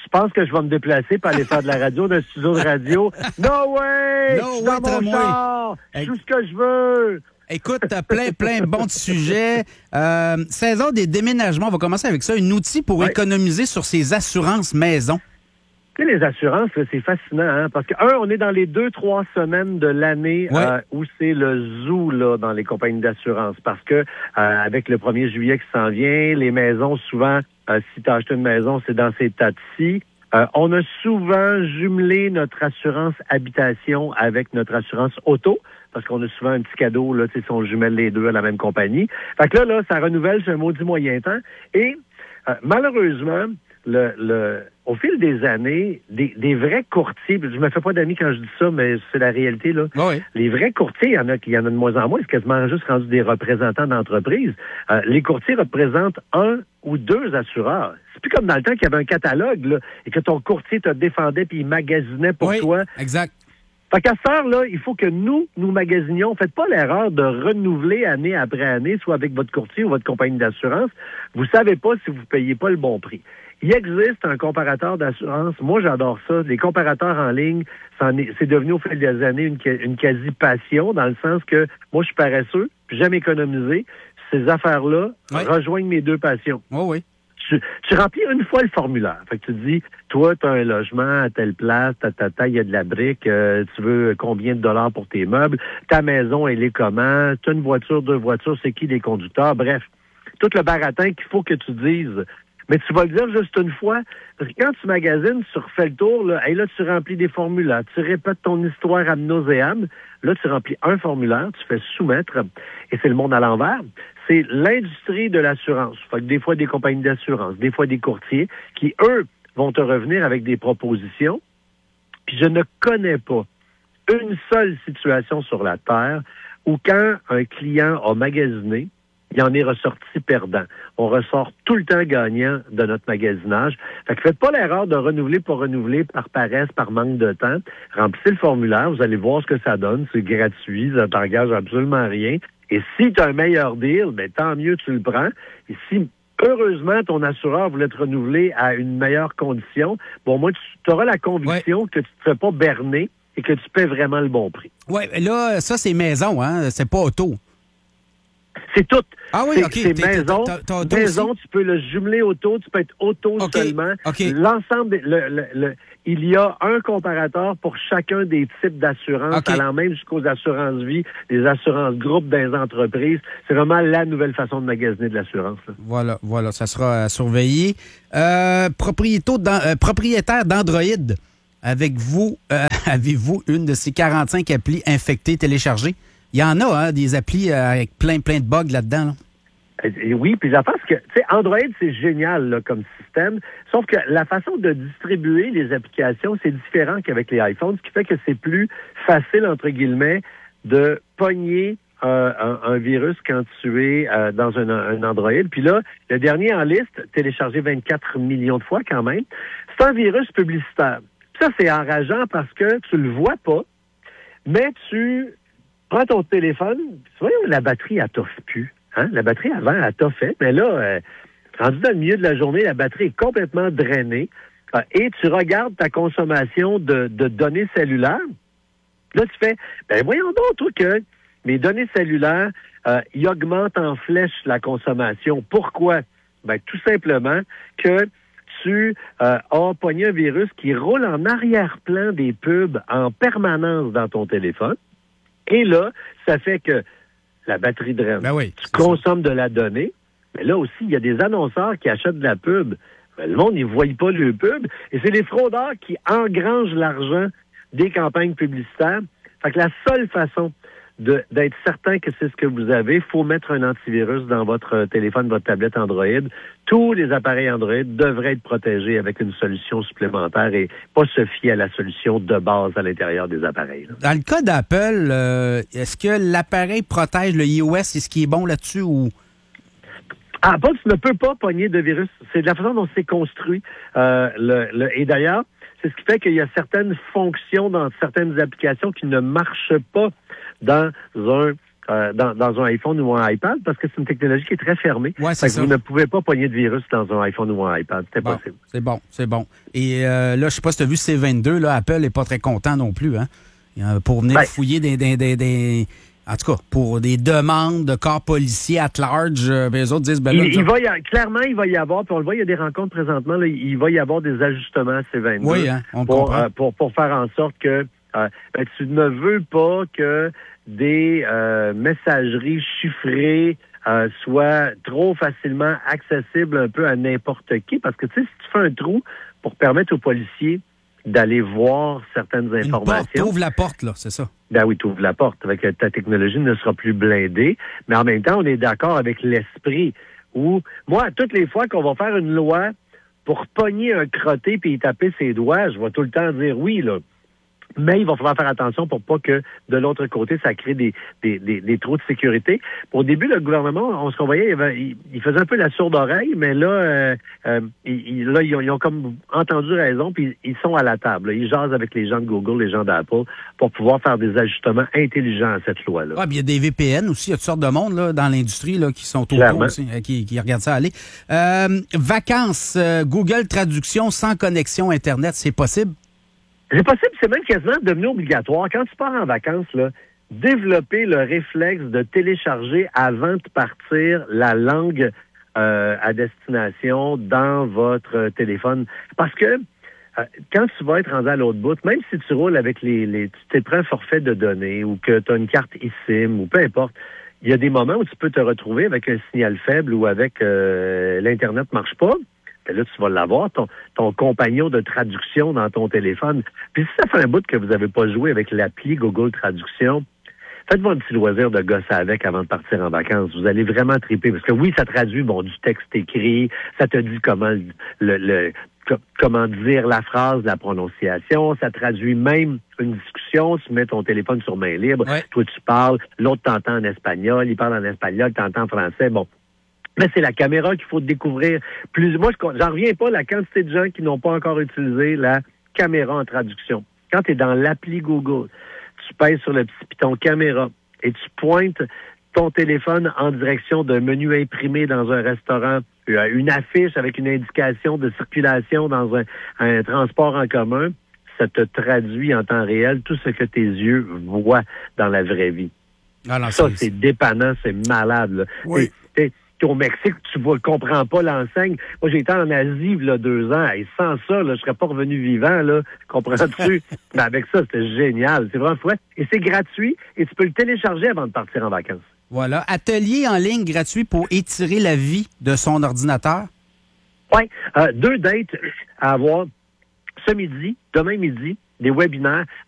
Speaker 6: tu penses que je vais me déplacer pour aller faire de la radio d'un studio de radio? No way!
Speaker 7: No
Speaker 6: je suis
Speaker 7: way,
Speaker 6: dans mon char! Je fais tout ce que je veux!
Speaker 7: Écoute, t'as plein, plein de bons sujets. Euh, saison des déménagements, on va commencer avec ça. Un outil pour ouais. économiser sur ses assurances maison.
Speaker 6: Tu sais, les assurances, là, c'est fascinant, hein? Parce que, un, on est dans les deux, trois semaines de l'année ouais. euh, où c'est le zoo là, dans les compagnies d'assurance. Parce que euh, avec le premier juillet qui s'en vient, les maisons, souvent, euh, si tu as acheté une maison, c'est dans ces tas-ci. Euh, on a souvent jumelé notre assurance habitation avec notre assurance auto, parce qu'on a souvent un petit cadeau, là, si on jumelle les deux à la même compagnie. Fait que là, là, ça renouvelle sur un maudit moyen temps. Et euh, malheureusement, le, le, au fil des années, des, des vrais courtiers, je me fais pas d'amis quand je dis ça, mais c'est la réalité, là.
Speaker 7: Oui.
Speaker 6: Les vrais courtiers, il y en a, il y en a de moins en moins, c'est quasiment juste rendu des représentants d'entreprise. Euh, les courtiers représentent un ou deux assureurs. C'est plus comme dans le temps qu'il y avait un catalogue, là, et que ton courtier te défendait puis il magasinait pour
Speaker 7: oui,
Speaker 6: toi.
Speaker 7: Exact.
Speaker 6: Fait qu'à ce heure, là, il faut que nous, nous magasinions. Faites pas l'erreur de renouveler année après année, soit avec votre courtier ou votre compagnie d'assurance. Vous savez pas si vous payez pas le bon prix. Il existe un comparateur d'assurance. Moi, j'adore ça. Les comparateurs en ligne, est, c'est devenu au fil des années une, une quasi-passion, dans le sens que moi, je suis paresseux, puis j'aime économiser. Ces affaires-là oui. rejoignent mes deux passions.
Speaker 7: Oh oui.
Speaker 6: Tu, tu remplis une fois le formulaire. Fait que tu te dis, toi, tu as un logement à telle place, ta ta ta, il y a de la brique, euh, tu veux combien de dollars pour tes meubles, ta maison, elle est comment, tu as une voiture, deux voitures, c'est qui les conducteurs, bref, tout le baratin qu'il faut que tu dises. Mais tu vas le dire juste une fois, parce que quand tu magasines, tu refais le tour, là, et là, tu remplis des formulaires, tu répètes ton histoire ad nauseam, là, tu remplis un formulaire, tu fais soumettre, et c'est le monde à l'envers. C'est l'industrie de l'assurance. Fait que des fois, des compagnies d'assurance, des fois, des courtiers, qui, eux, vont te revenir avec des propositions. Puis je ne connais pas une seule situation sur la Terre où quand un client a magasiné, il en est ressorti perdant. On ressort tout le temps gagnant de notre magasinage. Fait que faites pas l'erreur de renouveler pour renouveler par paresse, par manque de temps. Remplissez le formulaire, vous allez voir ce que ça donne. C'est gratuit, ça t'engage absolument rien. Et si tu as un meilleur deal, ben tant mieux, tu le prends. Et si, heureusement, ton assureur voulait te renouveler à une meilleure condition, bon, moi, tu auras la conviction ouais. que tu ne te fais pas berner et que tu paies vraiment le bon prix.
Speaker 7: Oui, là, ça, c'est maison, hein? C'est pas auto.
Speaker 6: C'est tout.
Speaker 7: Ah oui,
Speaker 6: c'est,
Speaker 7: OK.
Speaker 6: C'est t'es, maison. T'as, t'as, t'as maison, aussi? Tu peux le jumeler auto, tu peux être auto okay. seulement.
Speaker 7: Okay.
Speaker 6: L'ensemble, des, le, le, le, il y a un comparateur pour chacun des types d'assurances, okay. allant même jusqu'aux assurances vie, les assurances groupes dans les entreprises. C'est vraiment la nouvelle façon de magasiner de l'assurance. Là.
Speaker 7: Voilà, voilà, ça sera à surveiller. Euh, euh, propriétaire d'Android, avec vous, euh, avez-vous une de ces quarante-cinq applis infectées téléchargées? Il y en a, hein, des applis avec plein, plein de bugs là-dedans. Là.
Speaker 6: Et oui, puis la face que, tu sais, Android, c'est génial là, comme système, sauf que la façon de distribuer les applications, c'est différent qu'avec les iPhones, ce qui fait que c'est plus facile, entre guillemets, de pogner euh, un, un virus quand tu es euh, dans un, un Android. Puis là, le dernier en liste, téléchargé vingt-quatre millions de fois quand même, c'est un virus publicitaire. Puis ça, c'est enrageant parce que tu le vois pas, mais tu prends ton téléphone, voyons, la batterie, elle toffe plus. Hein? La batterie, avant, elle toffait, mais là, euh, rendu dans le milieu de la journée, la batterie est complètement drainée. Euh, et tu regardes ta consommation de, de données cellulaires. Là, tu fais, ben voyons donc, toi, que mes données cellulaires, euh, ils augmentent en flèche la consommation. Pourquoi? Ben, tout simplement que tu euh, as pogné un virus qui roule en arrière-plan des pubs en permanence dans ton téléphone. Et là, ça fait que la batterie draine.
Speaker 7: Ben oui,
Speaker 6: tu consommes ça. De la donnée. Mais là aussi, il y a des annonceurs qui achètent de la pub. Ben, le monde, ils ne voient pas le pub. Et c'est les fraudeurs qui engrangent l'argent des campagnes publicitaires. Fait que la seule façon de, d'être certain que c'est ce que vous avez, il faut mettre un antivirus dans votre téléphone, votre tablette Android. Tous les appareils Android devraient être protégés avec une solution supplémentaire et pas se fier à la solution de base à l'intérieur des appareils. Là.
Speaker 7: Dans le cas d'Apple, euh, est-ce que l'appareil protège le iOS? Est ce qui est bon là-dessus ou...
Speaker 6: Apple, tu ne peux pas pogner de virus. C'est de la façon dont c'est construit. Euh, le, le, et d'ailleurs, c'est ce qui fait qu'il y a certaines fonctions dans certaines applications qui ne marchent pas dans un euh, dans, dans un iPhone ou un iPad parce que c'est une technologie qui est très fermée.
Speaker 7: Ouais, c'est
Speaker 6: fait que
Speaker 7: ça.
Speaker 6: vous ne pouvez pas pogner de virus dans un iPhone ou un iPad. C'est
Speaker 7: bon,
Speaker 6: impossible.
Speaker 7: C'est bon, c'est bon. Et euh, là, je sais pas si tu as vu C vingt-deux, là, Apple n'est pas très content non plus, hein? Euh, pour venir
Speaker 6: Ben,
Speaker 7: fouiller des, des, des, des... En tout cas, pour des demandes de corps policiers at large, euh, ben, les autres disent... Ben, là,
Speaker 6: il, il va y a, clairement, il va y avoir, puis on le voit, il y a des rencontres présentement, là, il va y avoir des ajustements à C vingt-deux
Speaker 7: oui, hein, on
Speaker 6: pour,
Speaker 7: comprend.
Speaker 6: euh, pour, pour faire en sorte que euh, ben, tu ne veux pas que des euh, messageries chiffrées euh, soient trop facilement accessibles un peu à n'importe qui, parce que tu sais, si tu fais un trou pour permettre aux policiers d'aller voir certaines informations.
Speaker 7: Tu ouvres la porte, là, c'est ça.
Speaker 6: Ben oui, tu ouvres la porte. Avec ta technologie ne sera plus blindée. Mais en même temps, on est d'accord avec l'esprit où, moi, toutes les fois qu'on va faire une loi pour pogner un crotté puis y taper ses doigts, je vais tout le temps dire oui, là. Mais il va falloir faire attention pour pas que, de l'autre côté, ça crée des, des, des, des trous de sécurité. Au début, le gouvernement, on se voyait, il, avait, il, il faisait un peu la sourde oreille, mais là, euh, euh, il, là ils, ont, ils ont comme entendu raison, puis ils sont à la table. Là. Ils jasent avec les gens de Google, les gens d'Apple, pour pouvoir faire des ajustements intelligents à cette loi-là.
Speaker 7: Ah, puis il y a des V P N aussi, il y a toutes sortes de monde là, dans l'industrie là, qui sont au courant aussi, qui, qui regardent ça aller. Euh, vacances, euh, Google Traduction sans connexion Internet, c'est possible?
Speaker 6: C'est possible, c'est même quasiment devenu obligatoire. Quand tu pars en vacances, là, développer le réflexe de télécharger avant de partir la langue euh, à destination dans votre téléphone. Parce que euh, quand tu vas être rendu à l'autre bout, même si tu roules avec les... les tu t'es pris un forfait de données ou que tu as une carte eSIM ou peu importe, il y a des moments où tu peux te retrouver avec un signal faible ou avec euh, l'Internet marche pas. Ben là, tu vas l'avoir, ton, ton compagnon de traduction dans ton téléphone. Puis si ça fait un bout que vous n'avez pas joué avec l'appli Google Traduction, faites-vous un petit loisir de gosse avec avant de partir en vacances. Vous allez vraiment triper. Parce que oui, ça traduit bon du texte écrit, ça te dit comment le, le comment dire la phrase, la prononciation, ça traduit même une discussion, tu mets ton téléphone sur main libre, ouais. Toi tu parles, l'autre t'entend en espagnol, il parle en espagnol, t'entends en français, bon. Mais c'est la caméra qu'il faut découvrir. Plus, moi, j'en reviens pas la quantité de gens qui n'ont pas encore utilisé la caméra en traduction. Quand tu es dans l'appli Google, tu pèses sur le petit piton caméra et tu pointes ton téléphone en direction d'un menu imprimé dans un restaurant, une affiche avec une indication de circulation dans un, un transport en commun, ça te traduit en temps réel tout ce que tes yeux voient dans la vraie vie. Alors, ça, c'est, c'est dépannant, c'est malade. Là.
Speaker 8: Oui.
Speaker 6: T'es, t'es au Mexique, tu ne comprends pas l'enseigne. Moi, j'ai été en Asie, là, deux ans, et sans ça, là, je serais pas revenu vivant, là. Comprends-tu? Mais avec ça, c'était génial. C'est vraiment fouette. Et c'est gratuit, et tu peux le télécharger avant de partir en vacances.
Speaker 7: Voilà. Atelier en ligne gratuit pour étirer la vie de son ordinateur.
Speaker 6: Oui. Euh, deux dates à avoir ce midi, demain midi, des webinaires